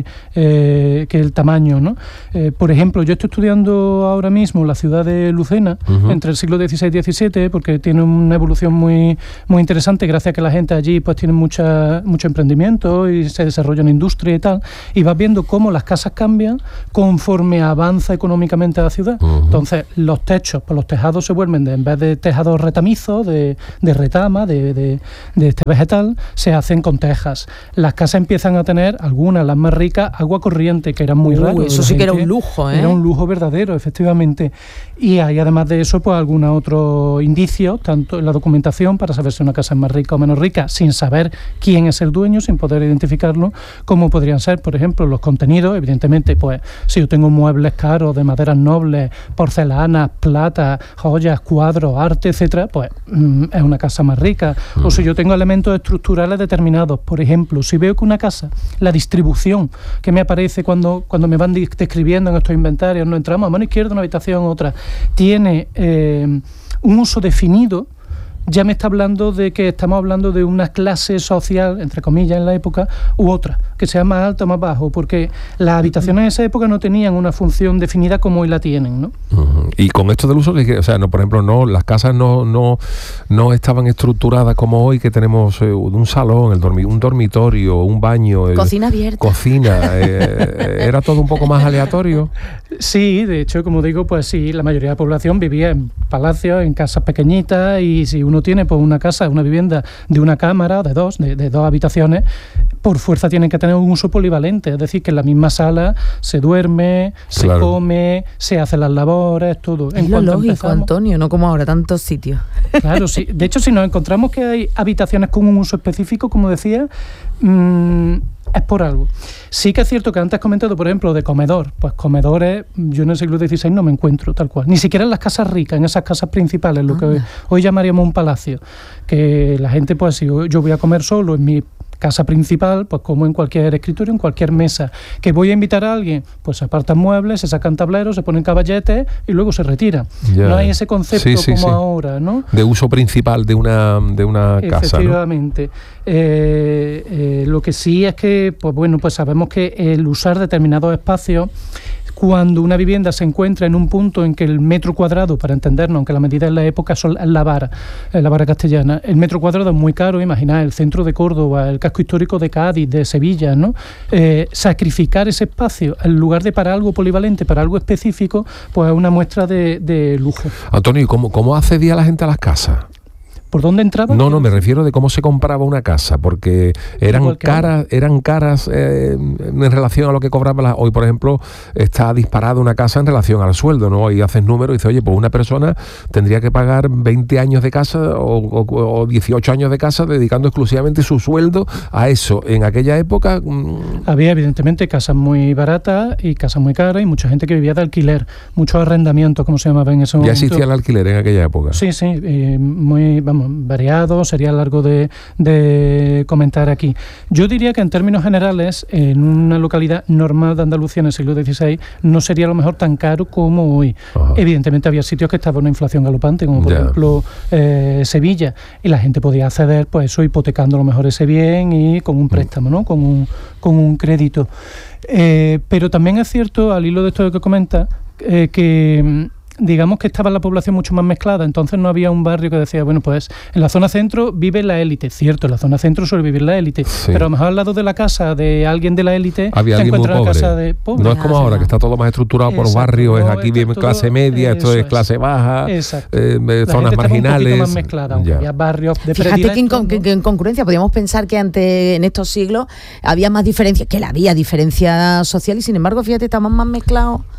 el tamaño, ¿no? Por ejemplo, yo estoy estudiando ahora mismo la ciudad de Lucena, entre el siglo XVI y XVII, porque tiene una evolución muy, muy interesante, gracias a que la gente allí pues tiene mucho emprendimiento y se desarrolla en industria y tal, y vas viendo cómo las casas cambian conforme avanza económicamente la ciudad. Entonces los techos, pues los tejados se vuelven, en vez de tejados retamizos, de retama, de este vegetal, se hacen con tejas. Las casas empiezan a tener, algunas, las más ricas, agua corriente, que era muy raro. Eso sí que era un lujo, ¿eh? Era un lujo verdadero, efectivamente. Y hay además de eso, pues algunos otros indicios, tanto en la documentación, para saber si una casa es más rica o menos rica, sin saber quién es el dueño, sin poder identificarlo, como podrían ser, por ejemplo, los contenidos. Evidentemente, pues si yo tengo muebles caros de maderas nobles, porcelanas, plata, joyas, cuadros, arte, etcétera, pues es una casa más rica. O si yo tengo elementos estructurales determinados, por ejemplo, si veo que una casa, la distribución que me aparece cuando me van describiendo en estos inventarios, no entramos a mano izquierda una habitación, otra, tiene un uso definido, ya me está hablando de que estamos hablando de una clase social, entre comillas, en la época, u otra, que sea más alta o más bajo, porque las habitaciones en esa época no tenían una función definida como hoy la tienen, ¿no? Y con esto del uso, o sea, no, por ejemplo, no, las casas no estaban estructuradas como hoy, que tenemos un salón, un dormitorio, un baño, cocina abierta. Cocina, era todo un poco más aleatorio. Sí, de hecho, como digo, pues sí, la mayoría de la población vivía en palacios, en casas pequeñitas, y si uno tiene pues una casa, una vivienda de una cámara, de dos habitaciones, por fuerza tienen que tener un uso polivalente, es decir, que en la misma sala se duerme, se come, se hacen las labores, todo. Es lo lógico, Antonio, no como ahora, tantos sitios. Claro, sí. De hecho, si nos encontramos que hay habitaciones con un uso específico, como decía, es por algo. Sí que es cierto que antes has comentado, por ejemplo, de comedor. Pues comedores, yo en el siglo XVI no me encuentro tal cual. Ni siquiera en las casas ricas, en esas casas principales, lo que hoy llamaríamos un palacio. Que la gente, pues si yo voy a comer solo en mi casa principal, pues como en cualquier escritorio, en cualquier mesa. Que voy a invitar a alguien, pues se apartan muebles, se sacan tableros, se ponen caballetes y luego se retiran. No hay ese concepto como ahora, ¿no? De uso principal de una casa, efectivamente. Lo que sí es que, pues bueno, pues sabemos que el usar determinados espacios, cuando una vivienda se encuentra en un punto en que el metro cuadrado, para entendernos, aunque la medida en la época son la vara castellana, el metro cuadrado es muy caro, imaginad el centro de Córdoba, el casco histórico de Cádiz, de Sevilla, ¿no? Sacrificar ese espacio en lugar de para algo polivalente, para algo específico, pues es una muestra de lujo. Antonio, ¿y cómo accedía la gente a las casas? ¿Por dónde entraba? No, me refiero de cómo se compraba una casa, porque eran caras en relación a lo que cobraba. Hoy, por ejemplo, está disparada una casa en relación al sueldo, ¿no? Y haces números y dices, oye, pues una persona tendría que pagar 20 años de casa o 18 años de casa dedicando exclusivamente su sueldo a eso. En aquella época había evidentemente casas muy baratas y casas muy caras y mucha gente que vivía de alquiler, muchos arrendamientos, como se llamaba en ese momento. ¿Ya existía el alquiler en aquella época? Sí, muy, variado, sería largo de comentar aquí. Yo diría que en términos generales, en una localidad normal de Andalucía en el siglo XVI, no sería a lo mejor tan caro como hoy. Evidentemente había sitios que estaba una inflación galopante, como por ejemplo Sevilla, y la gente podía acceder, pues eso, hipotecando a lo mejor ese bien y con un préstamo, ¿no? Con un crédito. Pero también es cierto, al hilo de esto que comenta, que digamos que estaba la población mucho más mezclada, entonces no había un barrio que decía, bueno, pues en la zona centro vive la élite, cierto, en la zona centro suele vivir la élite, pero a lo mejor al lado de la casa de alguien de la élite había se encuentra una casa de pobre. No es como ahora, que está todo más estructurado por barrios, aquí vive clase media, esto es clase baja, zonas marginales. Un más mezclada, había barrios de predilecto. Fíjate que en concurrencia podríamos pensar que antes, en estos siglos, había más diferencia, que había diferencia social y sin embargo, fíjate, estamos más mezclados.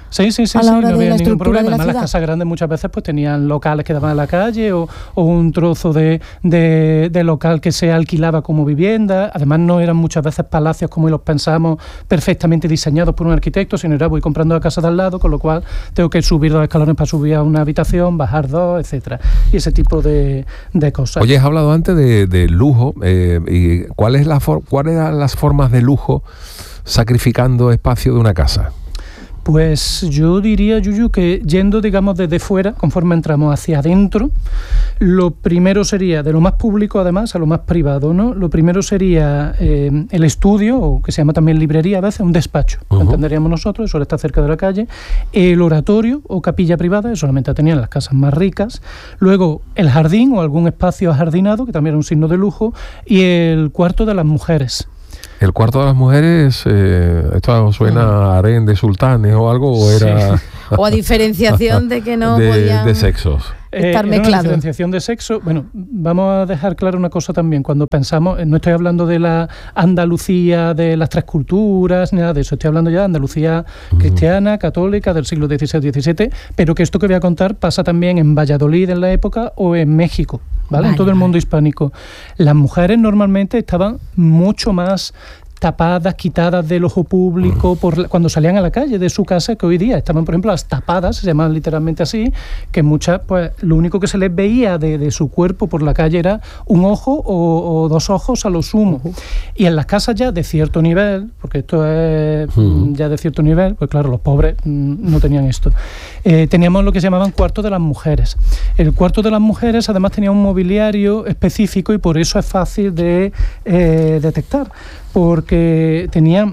Sí, a la hora no de había la ningún estructura problema. de la Además, ciudad. las casas grandes muchas veces pues tenían locales que daban a la calle o un trozo de local que se alquilaba como vivienda. Además, no eran muchas veces palacios como los pensamos, perfectamente diseñados por un arquitecto, sino era voy comprando la casa de al lado, con lo cual tengo que subir 2 escalones para subir a una habitación, bajar 2, etcétera. Y ese tipo de cosas. Oye, has hablado antes de lujo. ¿Y cuáles eran las formas de lujo sacrificando espacio de una casa? Pues yo diría, Yuyu, que yendo, digamos, desde fuera, conforme entramos hacia adentro, lo primero sería, de lo más público además a lo más privado, ¿no? Lo primero sería el estudio, o que se llama también librería a veces, un despacho, lo entenderíamos nosotros, eso está cerca de la calle, el oratorio o capilla privada, eso solamente tenían las casas más ricas, luego el jardín o algún espacio ajardinado, que también era un signo de lujo, y el cuarto de las mujeres. ¿El cuarto de las mujeres, esto suena a harén de sultanes o algo, o era...? Sí. O a diferenciación de que no podían... De sexos. Estar Una mezclado. diferenciación de sexo. Bueno, vamos a dejar claro una cosa también. Cuando pensamos, no estoy hablando de la Andalucía de las 3 culturas, ni nada de eso. Estoy hablando ya de Andalucía cristiana, católica, del siglo XVI-XVII, pero que esto que voy a contar pasa también en Valladolid en la época o en México, ¿vale? En todo el mundo hispánico. Las mujeres normalmente estaban mucho más tapadas, quitadas del ojo público cuando salían a la calle de su casa, que hoy día estaban, por ejemplo, las tapadas, se llaman literalmente así, que muchas, pues lo único que se les veía de su cuerpo por la calle era un ojo o 2 ojos a lo sumo. Y en las casas ya de cierto nivel, porque esto es ya de cierto nivel, pues claro, los pobres no tenían esto. Teníamos lo que se llamaban cuartos de las mujeres. El cuarto de las mujeres además tenía un mobiliario específico y por eso es fácil de detectar, porque tenían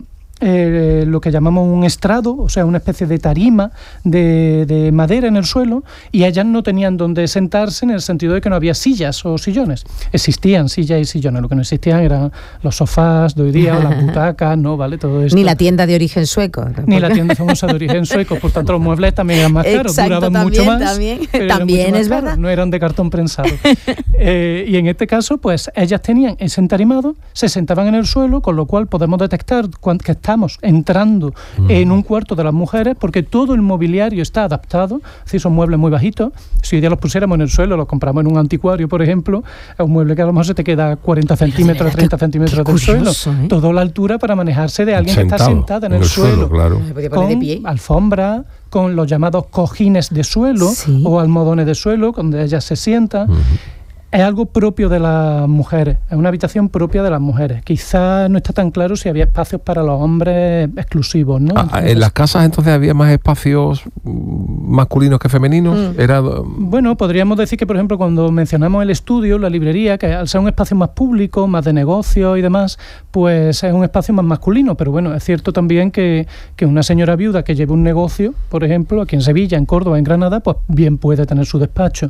lo que llamamos un estrado, o sea, una especie de tarima de madera en el suelo, y ellas no tenían donde sentarse en el sentido de que no había sillas o sillones. Existían sillas y sillones, lo que no existían eran los sofás de hoy día o las butacas, ¿no? ¿Vale? Todo esto. Ni la tienda de origen sueco. ¿Tampoco? Ni la tienda famosa de origen sueco, por tanto los muebles también eran más caros, duraban mucho más. También es verdad. No eran de cartón prensado. Y en este caso, pues ellas tenían ese entarimado, se sentaban en el suelo, con lo cual podemos detectar que estamos entrando en un cuarto de las mujeres, porque todo el mobiliario está adaptado, es decir, son muebles muy bajitos. Si hoy día los pusiéramos en el suelo, los compramos en un anticuario, por ejemplo, es un mueble que a lo mejor se te queda 40 centímetros, 30 centímetros del suelo. Toda la altura para manejarse de alguien que está sentada en el suelo. Claro. Con alfombra, con los llamados cojines de suelo o almohadones de suelo, donde ellas se sientan. Es algo propio de las mujeres, es una habitación propia de las mujeres. Quizás no está tan claro si había espacios para los hombres exclusivos, ¿no? ¿En las casas entonces había más espacios masculinos que femeninos? Bueno, podríamos decir que, por ejemplo, cuando mencionamos el estudio, la librería, que al ser un espacio más público, más de negocio y demás, pues es un espacio más masculino. Pero bueno, es cierto también que una señora viuda que lleve un negocio, por ejemplo, aquí en Sevilla, en Córdoba, en Granada, pues bien puede tener su despacho.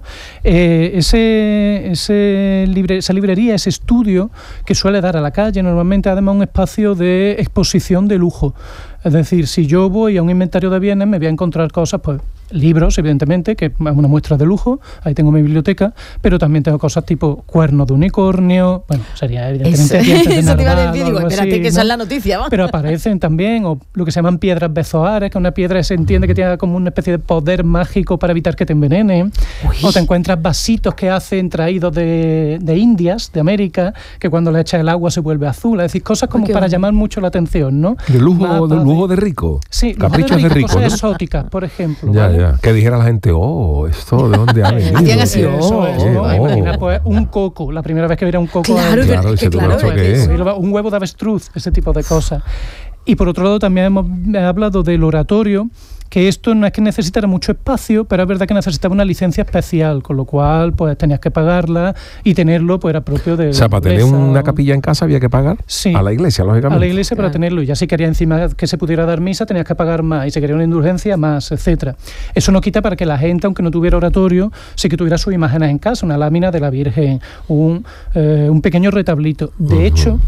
Esa librería, ese estudio que suele dar a la calle, normalmente además un espacio de exposición de lujo. Es decir, si yo voy a un inventario de bienes, me voy a encontrar cosas, pues libros, evidentemente, que es una muestra de lujo, ahí tengo mi biblioteca, pero también tengo cosas tipo cuernos de unicornio, bueno, sería evidentemente dientes de narval, te iba a decir, digo, espérate, así, que esa es la noticia, ¿va? Pero aparecen también, o lo que se llaman piedras bezoares, que es una piedra que se entiende que tiene como una especie de poder mágico para evitar que te envenenen. O te encuentras vasitos que hacen traídos de Indias, de América, que cuando le echas el agua se vuelve azul, es decir, cosas como para llamar mucho la atención, ¿no? De lujo de rico. Sí, caprichos de rico, cosas ¿no? exóticas, por ejemplo. Ya. Que dijera la gente, ¿esto de dónde ha venido? Hacían así, Imagina, pues un coco, la primera vez que viera un coco. Claro, un huevo de avestruz, ese tipo de cosas. Y por otro lado también hemos hablado del oratorio, que esto no es que necesitara mucho espacio, pero es verdad que necesitaba una licencia especial, con lo cual pues tenías que pagarla y tenerlo pues era propio de... O sea, para tener una capilla en casa había que pagar a la iglesia, lógicamente. A la iglesia para tenerlo, y ya si querías encima que se pudiera dar misa tenías que pagar más, y si quería una indulgencia más, etcétera. Eso no quita para que la gente, aunque no tuviera oratorio, sí que tuviera sus imágenes en casa, una lámina de la Virgen, un pequeño retablito. De hecho,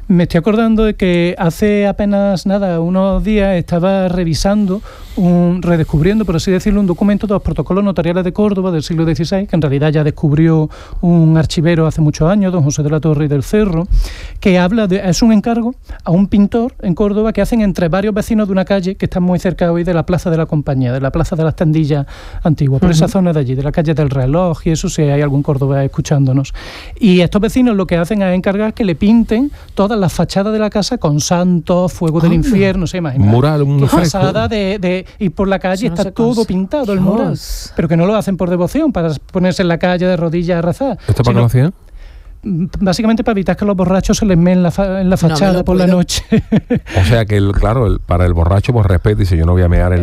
Me estoy acordando de que hace apenas unos días estaba revisando, redescubriendo, por así decirlo, un documento de los protocolos notariales de Córdoba del siglo XVI, que en realidad ya descubrió un archivero hace muchos años, don José de la Torre y del Cerro, que es un encargo a un pintor en Córdoba que hacen entre varios vecinos de una calle que está muy cerca hoy de la Plaza de la Compañía, de la Plaza de las Tendillas Antiguas, por esa zona de allí, de la calle del Reloj y eso, si hay algún cordobés escuchándonos. Y estos vecinos lo que hacen es encargar que le pinten todas las fachadas de la casa con santos, fuego del infierno, se imagina. Mural, un pasada de ir por la calle, está todo pintado el mural. Pero que no lo hacen por devoción, para ponerse en la calle de rodillas a rezar. ¿Esto para qué lo hacían? Básicamente para evitar que los borrachos se les meen en la fachada por la noche. O sea que, para el borracho, pues respeto, dice, yo no voy a mear en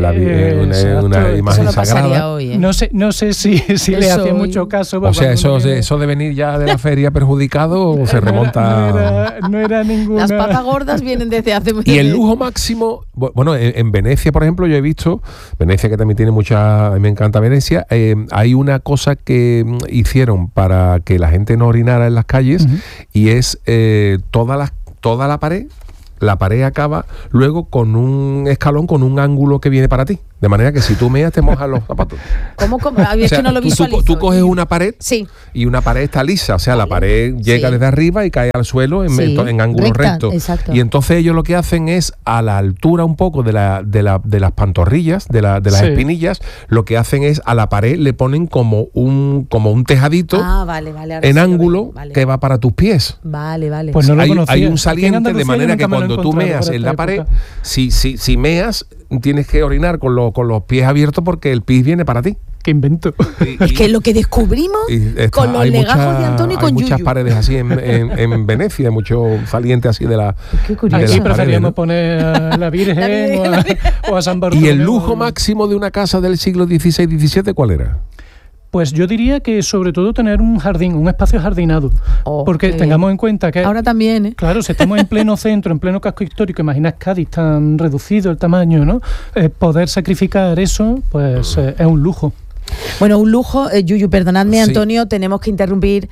una imagen sagrada. Hoy, No sé si le hace mucho caso. O sea, eso de venir ya de la feria perjudicado o se remonta... No era ninguna... Las papas gordas vienen desde hace mucho tiempo. Y el lujo máximo... Bueno, en Venecia, por ejemplo, yo he visto... Venecia, que también tiene mucha... A mí me encanta Venecia. Hay una cosa que hicieron para que la gente no orinara en las calles, y es toda la pared acaba luego con un escalón con un ángulo que viene para ti, de manera que si tú meas te mojas los zapatos. ¿Cómo? Es que no lo visualizo. Tú coges una pared y una pared está lisa, o sea, la pared llega desde arriba y cae al suelo en ángulo recto. Exacto. Y entonces ellos lo que hacen es, a la altura un poco de las pantorrillas, de las espinillas, lo que hacen es a la pared le ponen como un tejadito en ángulo que va para tus pies. Vale. Pues no lo hay un saliente, de manera que cuando tú meas en la pared, si meas, tienes que orinar con los pies abiertos porque el pis viene para ti. ¿Qué invento? Es que lo que descubrimos con los legajos de Antonio y con Yuyu. Hay muchas paredes así en Venecia, muchos salientes así de la... Qué curioso. Aquí preferíamos poner a la Virgen o a San Bartolomé. ¿Y el lujo máximo de una casa del siglo XVI-XVII cuál era? Pues yo diría que sobre todo tener un jardín, un espacio jardinado. Porque tengamos en cuenta que... Ahora también, Claro, si estamos en pleno centro, en pleno casco histórico, imaginad Cádiz tan reducido el tamaño, ¿no? Poder sacrificar eso, pues es un lujo. Bueno, un lujo. Yuyu, perdonadme, Antonio, tenemos que interrumpir.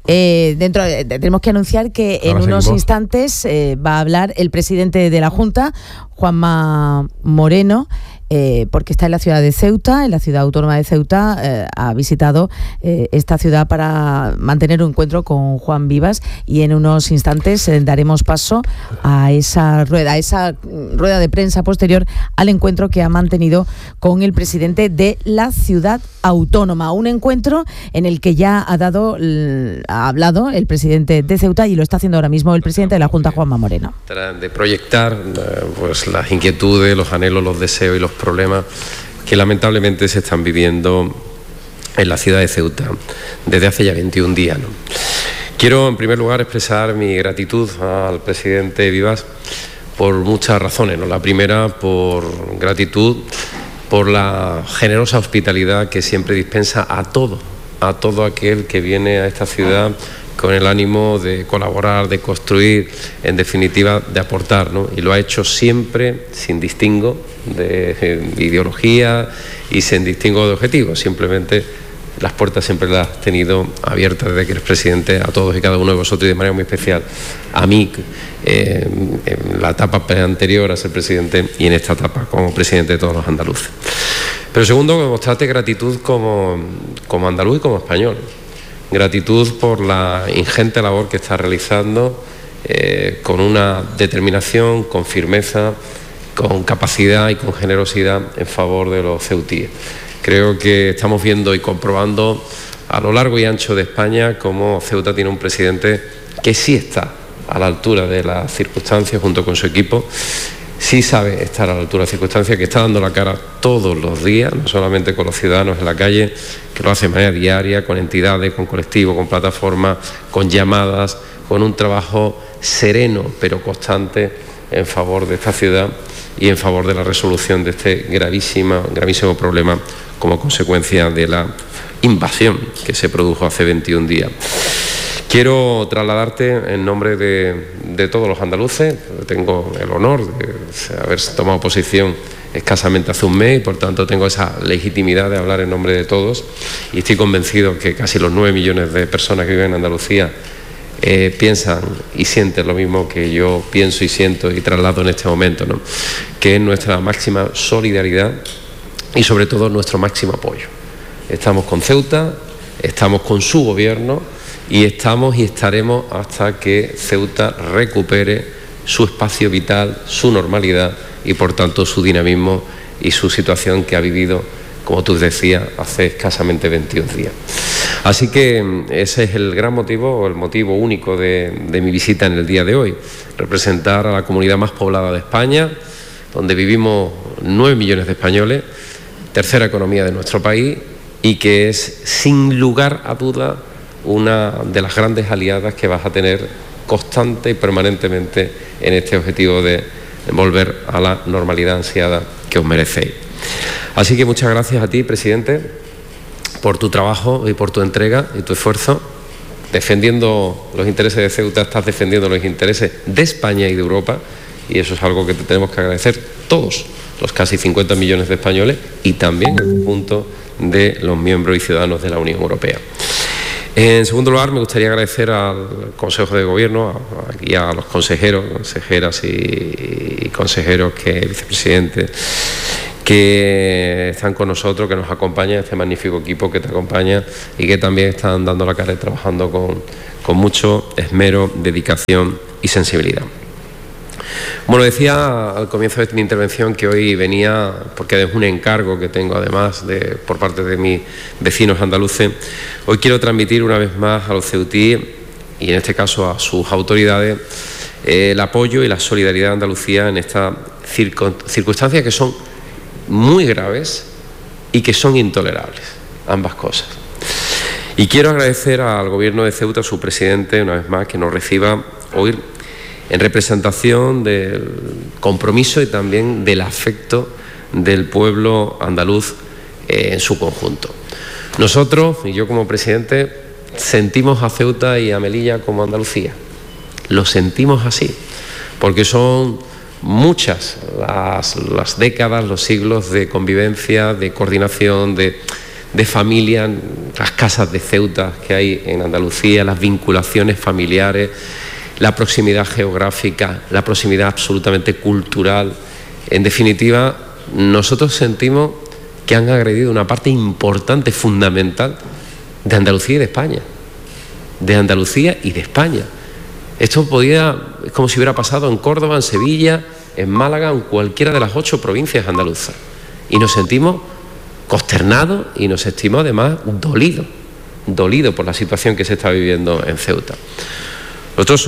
Tenemos que anunciar que en unos instantes va a hablar el presidente de la Junta, Juanma Moreno, porque está en la ciudad de Ceuta, en la ciudad autónoma de Ceuta. Ha visitado esta ciudad para mantener un encuentro con Juan Vivas, y en unos instantes daremos paso a esa rueda de prensa posterior al encuentro que ha mantenido con el presidente de la ciudad autónoma. Un encuentro en el que ya ha hablado el presidente de Ceuta, y lo está haciendo ahora mismo el presidente de la Junta, Juanma Moreno. De proyectar pues las inquietudes, los anhelos, los deseos y los problemas que lamentablemente se están viviendo en la ciudad de Ceuta desde hace ya 21 días, ¿no? Quiero en primer lugar expresar mi gratitud al presidente Vivas por muchas razones, ¿no? La primera, por gratitud por la generosa hospitalidad que siempre dispensa a todo aquel que viene a esta ciudad con el ánimo de colaborar, de construir, en definitiva, de aportar, ¿no? Y lo ha hecho siempre sin distingo de ideología y sin distingo de objetivos. Simplemente las puertas siempre las has tenido abiertas desde que eres presidente, a todos y cada uno de vosotros, y de manera muy especial a mí, en la etapa anterior a ser presidente y en esta etapa como presidente de todos los andaluces. Pero segundo, mostrarte gratitud como andaluz y como español. Gratitud por la ingente labor que está realizando, con una determinación, con firmeza, con capacidad y con generosidad en favor de los ceutíes. Creo que estamos viendo y comprobando a lo largo y ancho de España cómo Ceuta tiene un presidente que sí está a la altura de las circunstancias junto con su equipo, sí sabe estar a la altura de las circunstancias, que está dando la cara todos los días, no solamente con los ciudadanos en la calle, que lo hace de manera diaria, con entidades, con colectivos, con plataformas, con llamadas, con un trabajo sereno pero constante en favor de esta ciudad y en favor de la resolución de este gravísimo problema como consecuencia de la invasión que se produjo hace 21 días. Quiero trasladarte en nombre de todos los andaluces. Tengo el honor de haber tomado posición escasamente hace un mes y por tanto tengo esa legitimidad de hablar en nombre de todos, y estoy convencido que casi los 9 millones de personas que viven en Andalucía piensan y sienten lo mismo que yo pienso y siento y traslado en este momento, ¿no? Que es nuestra máxima solidaridad y sobre todo nuestro máximo apoyo. Estamos con Ceuta, estamos con su gobierno y estamos y estaremos hasta que Ceuta recupere su espacio vital, su normalidad y por tanto su dinamismo y su situación que ha vivido, como tú decías, hace escasamente 21 días. Así que ese es el gran motivo, o el motivo único de mi visita en el día de hoy, representar a la comunidad más poblada de España, donde vivimos 9 millones de españoles, tercera economía de nuestro país y que es sin lugar a duda una de las grandes aliadas que vas a tener constante y permanentemente en este objetivo de volver a la normalidad ansiada que os merecéis. Así que muchas gracias a ti, presidente, por tu trabajo y por tu entrega y tu esfuerzo. Defendiendo los intereses de Ceuta, estás defendiendo los intereses de España y de Europa, y eso es algo que te tenemos que agradecer todos los casi 50 millones de españoles y también el conjunto de los miembros y ciudadanos de la Unión Europea. En segundo lugar, me gustaría agradecer al Consejo de Gobierno y a los consejeros, consejeras y consejeros, vicepresidentes, que están con nosotros, que nos acompañan, este magnífico equipo que te acompaña y que también están dando la cara y trabajando con mucho esmero, dedicación y sensibilidad. Bueno, decía al comienzo de mi intervención que hoy venía, porque es un encargo que tengo además por parte de mis vecinos andaluces, hoy quiero transmitir una vez más a los ceutíes y en este caso a sus autoridades el apoyo y la solidaridad de Andalucía en estas circunstancias que son muy graves y que son intolerables, ambas cosas. Y quiero agradecer al Gobierno de Ceuta, a su presidente, una vez más, que nos reciba hoy en representación del compromiso y también del afecto del pueblo andaluz en su conjunto. Nosotros, y yo como presidente, sentimos a Ceuta y a Melilla como Andalucía. Lo sentimos así, porque son muchas las décadas, los siglos de convivencia, de coordinación, de familia, las casas de Ceuta que hay en Andalucía, las vinculaciones familiares, la proximidad geográfica, la proximidad absolutamente cultural. En definitiva, nosotros sentimos que han agredido una parte importante, fundamental, de Andalucía y de España. De Andalucía y de España. Esto es como si hubiera pasado en Córdoba, en Sevilla, en Málaga, en cualquiera de las 8 provincias andaluzas. Y nos sentimos consternados y nos sentimos además dolidos por la situación que se está viviendo en Ceuta. Nosotros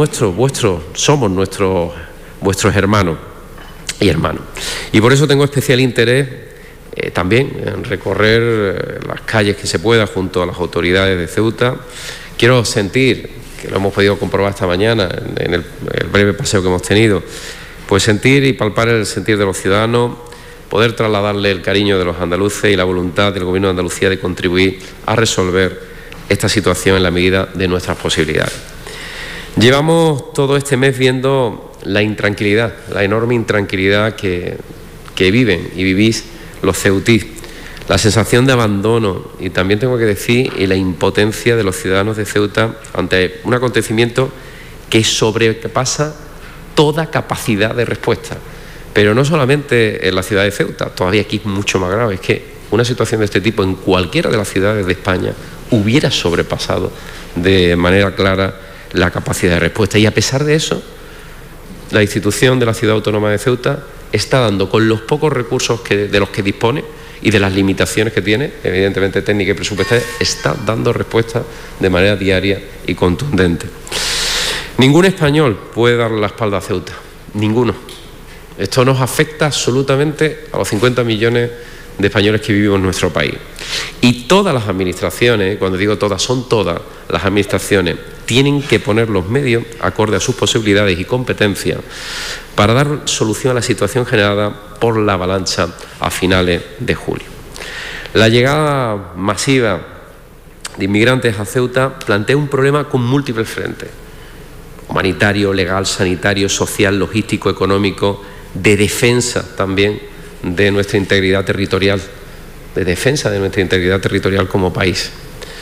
somos vuestros hermanos y hermanos. Y por eso tengo especial interés también en recorrer las calles que se pueda junto a las autoridades de Ceuta. Quiero sentir, que lo hemos podido comprobar esta mañana en el breve paseo que hemos tenido, pues sentir y palpar el sentir de los ciudadanos, poder trasladarle el cariño de los andaluces y la voluntad del Gobierno de Andalucía de contribuir a resolver esta situación en la medida de nuestras posibilidades. Llevamos todo este mes viendo la intranquilidad, la enorme intranquilidad que viven y vivís los ceutíes, la sensación de abandono y también tengo que decir y la impotencia de los ciudadanos de Ceuta ante un acontecimiento que sobrepasa toda capacidad de respuesta. Pero no solamente en la ciudad de Ceuta, todavía aquí es mucho más grave, es que una situación de este tipo en cualquiera de las ciudades de España hubiera sobrepasado de manera clara la capacidad de respuesta. Y a pesar de eso, la institución de la Ciudad Autónoma de Ceuta está dando, con los pocos recursos de los que dispone y de las limitaciones que tiene, evidentemente técnicas y presupuestarias, está dando respuesta de manera diaria y contundente. Ningún español puede darle la espalda a Ceuta, ninguno. Esto nos afecta absolutamente a los 50 millones de españoles que vivimos en nuestro país. Y todas las administraciones, cuando digo todas, son todas las administraciones, tienen que poner los medios acorde a sus posibilidades y competencias para dar solución a la situación generada por la avalancha a finales de julio. La llegada masiva de inmigrantes a Ceuta plantea un problema con múltiples frentes: humanitario, legal, sanitario, social, logístico, económico, de defensa también de nuestra integridad territorial, como país.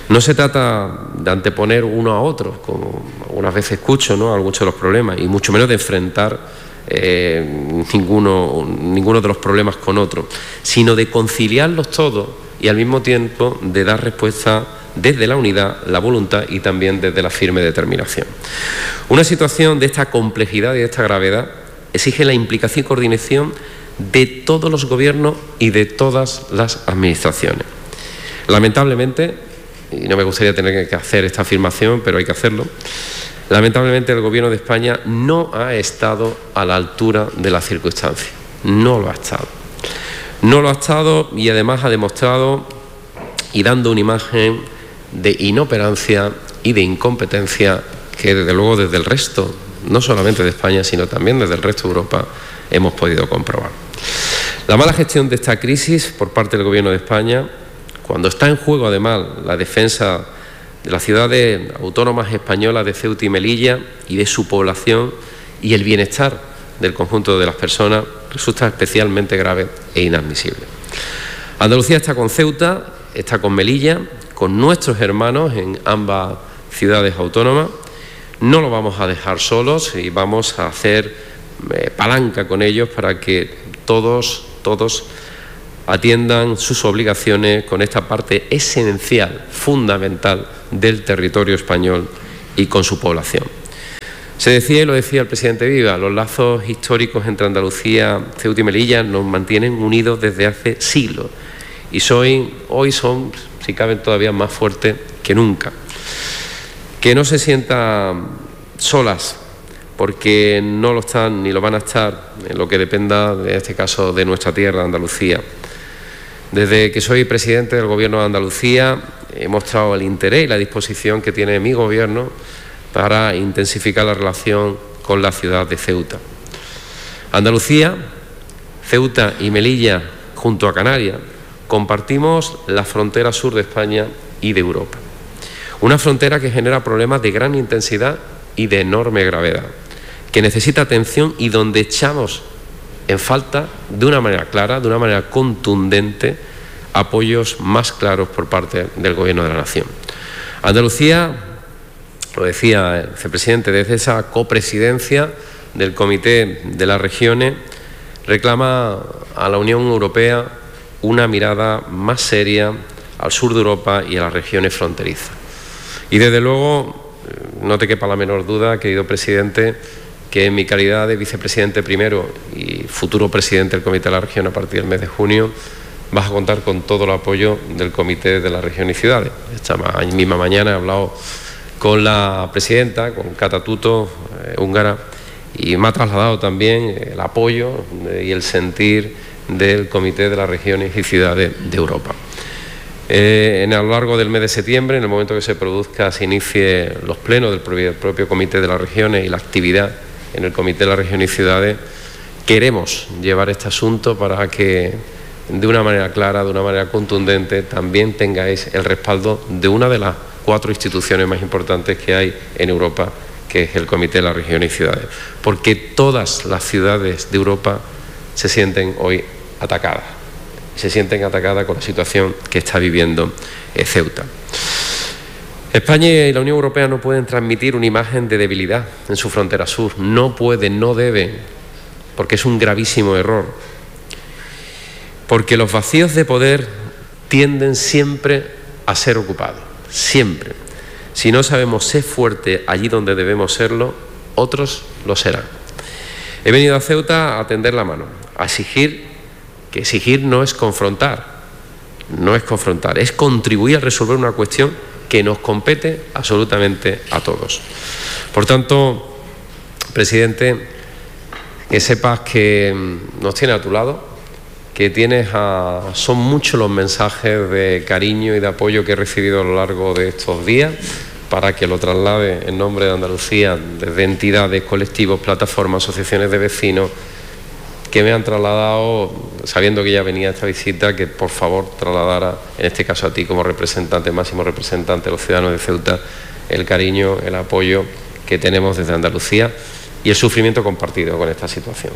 No se trata de anteponer uno a otro, como algunas veces escucho, ¿no?, muchos de los problemas, y mucho menos de enfrentar ninguno de los problemas con otro, sino de conciliarlos todos y al mismo tiempo de dar respuesta desde la unidad, la voluntad y también desde la firme determinación. Una situación de esta complejidad y de esta gravedad exige la implicación y coordinación de todos los gobiernos y de todas las administraciones. Lamentablemente, y no me gustaría tener que hacer esta afirmación, pero hay que hacerlo, lamentablemente el Gobierno de España no ha estado a la altura de las circunstancias. No lo ha estado. No lo ha estado y además ha demostrado y dando una imagen de inoperancia y de incompetencia que desde luego desde el resto, no solamente de España, sino también desde el resto de Europa, hemos podido comprobar. La mala gestión de esta crisis por parte del Gobierno de España, cuando está en juego además la defensa de las ciudades autónomas españolas de Ceuta y Melilla y de su población y el bienestar del conjunto de las personas, resulta especialmente grave e inadmisible. Andalucía está con Ceuta, está con Melilla, con nuestros hermanos en ambas ciudades autónomas. No lo vamos a dejar solos y vamos a hacer palanca con ellos para que todos atiendan sus obligaciones con esta parte esencial, fundamental del territorio español y con su población. Se decía, y lo decía el presidente Viva, los lazos históricos entre Andalucía, Ceuta y Melilla nos mantienen unidos desde hace siglos y hoy son, si caben, todavía más fuertes que nunca. Que no se sientan solas, porque no lo están ni lo van a estar en lo que dependa, en este caso, de nuestra tierra, Andalucía. Desde que soy presidente del Gobierno de Andalucía he mostrado el interés y la disposición que tiene mi Gobierno para intensificar la relación con la ciudad de Ceuta. Andalucía, Ceuta y Melilla, junto a Canarias, compartimos la frontera sur de España y de Europa. Una frontera que genera problemas de gran intensidad y de enorme gravedad, que necesita atención y donde echamos en falta, de una manera clara, de una manera contundente, apoyos más claros por parte del Gobierno de la Nación. Andalucía, lo decía el vicepresidente, desde esa copresidencia del Comité de las Regiones, reclama a la Unión Europea una mirada más seria al sur de Europa y a las regiones fronterizas. Y desde luego, no te quepa la menor duda, querido presidente, que en mi calidad de vicepresidente primero y futuro presidente del Comité de la Región a partir del mes de junio, vas a contar con todo el apoyo del Comité de la Región y Ciudades. Esta misma mañana he hablado con la presidenta, con Kata Tuto, húngara, y me ha trasladado también el apoyo y el sentir del Comité de las Regiones y Ciudades de Europa. A lo largo del mes de septiembre, en el momento que se produzca, se inicie los plenos del propio Comité de las Regiones y la actividad en el Comité de las Regiones y Ciudades, queremos llevar este asunto para que de una manera clara, de una manera contundente, también tengáis el respaldo de una de las 4 instituciones más importantes que hay en Europa, que es el Comité de las Regiones y Ciudades. Porque todas las ciudades de Europa se sienten hoy atacadas. Se sienten atacadas con la situación que está viviendo Ceuta. España y la Unión Europea no pueden transmitir una imagen de debilidad en su frontera sur. No pueden, no deben, porque es un gravísimo error. Porque los vacíos de poder tienden siempre a ser ocupados, siempre. Si no sabemos ser fuertes allí donde debemos serlo, otros lo serán. He venido a Ceuta a tender la mano, a exigir, que exigir no es confrontar, es contribuir a resolver una cuestión que nos compete absolutamente a todos. Por tanto, presidente, que sepas que nos tiene a tu lado, que son muchos los mensajes de cariño y de apoyo que he recibido a lo largo de estos días para que lo traslade en nombre de Andalucía desde entidades, colectivos, plataformas, asociaciones de vecinos que me han trasladado, sabiendo que ya venía esta visita, que por favor trasladara, en este caso a ti como representante, máximo representante de los ciudadanos de Ceuta, el cariño, el apoyo que tenemos desde Andalucía y el sufrimiento compartido con esta situación.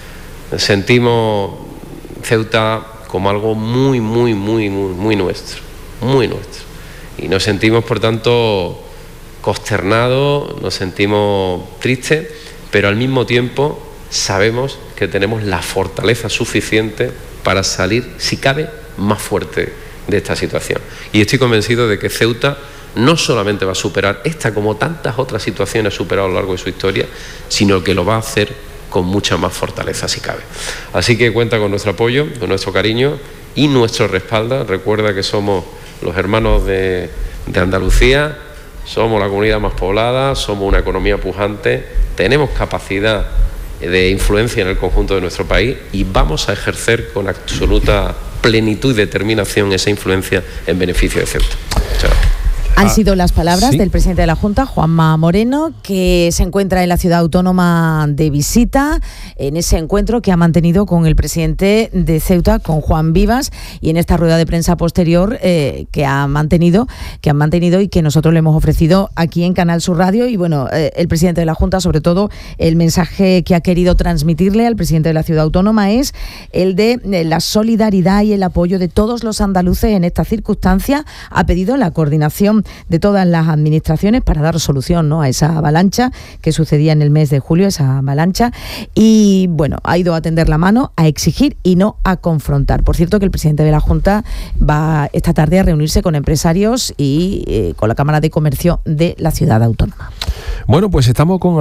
Sentimos Ceuta como algo muy nuestro, muy nuestro. Y nos sentimos, por tanto, consternados, nos sentimos tristes, pero al mismo tiempo sabemos que tenemos la fortaleza suficiente para salir, si cabe, más fuerte de esta situación. Y estoy convencido de que Ceuta no solamente va a superar esta, como tantas otras situaciones ha superado a lo largo de su historia, sino que lo va a hacer con mucha más fortaleza, si cabe. Así que cuenta con nuestro apoyo, con nuestro cariño y nuestro respaldo. Recuerda que somos los hermanos de Andalucía, somos la comunidad más poblada, somos una economía pujante, tenemos capacidad de influencia en el conjunto de nuestro país y vamos a ejercer con absoluta plenitud y determinación esa influencia en beneficio de Ceuta. Chao. Han sido las palabras del presidente de la Junta, Juanma Moreno, que se encuentra en la ciudad autónoma de visita, en ese encuentro que ha mantenido con el presidente de Ceuta, con Juan Vivas, y en esta rueda de prensa posterior que han mantenido y que nosotros le hemos ofrecido aquí en Canal Sur Radio. Y bueno, el presidente de la Junta, sobre todo, el mensaje que ha querido transmitirle al presidente de la ciudad autónoma es el de la solidaridad y el apoyo de todos los andaluces en esta circunstancia. Ha pedido la coordinación de todas las administraciones para dar solución, ¿no?, a esa avalancha que sucedía en el mes de julio, esa avalancha, y bueno, ha ido a tender la mano, a exigir y no a confrontar. Por cierto, que el presidente de la Junta va esta tarde a reunirse con empresarios y con la Cámara de Comercio de la ciudad autónoma. Bueno, pues estamos con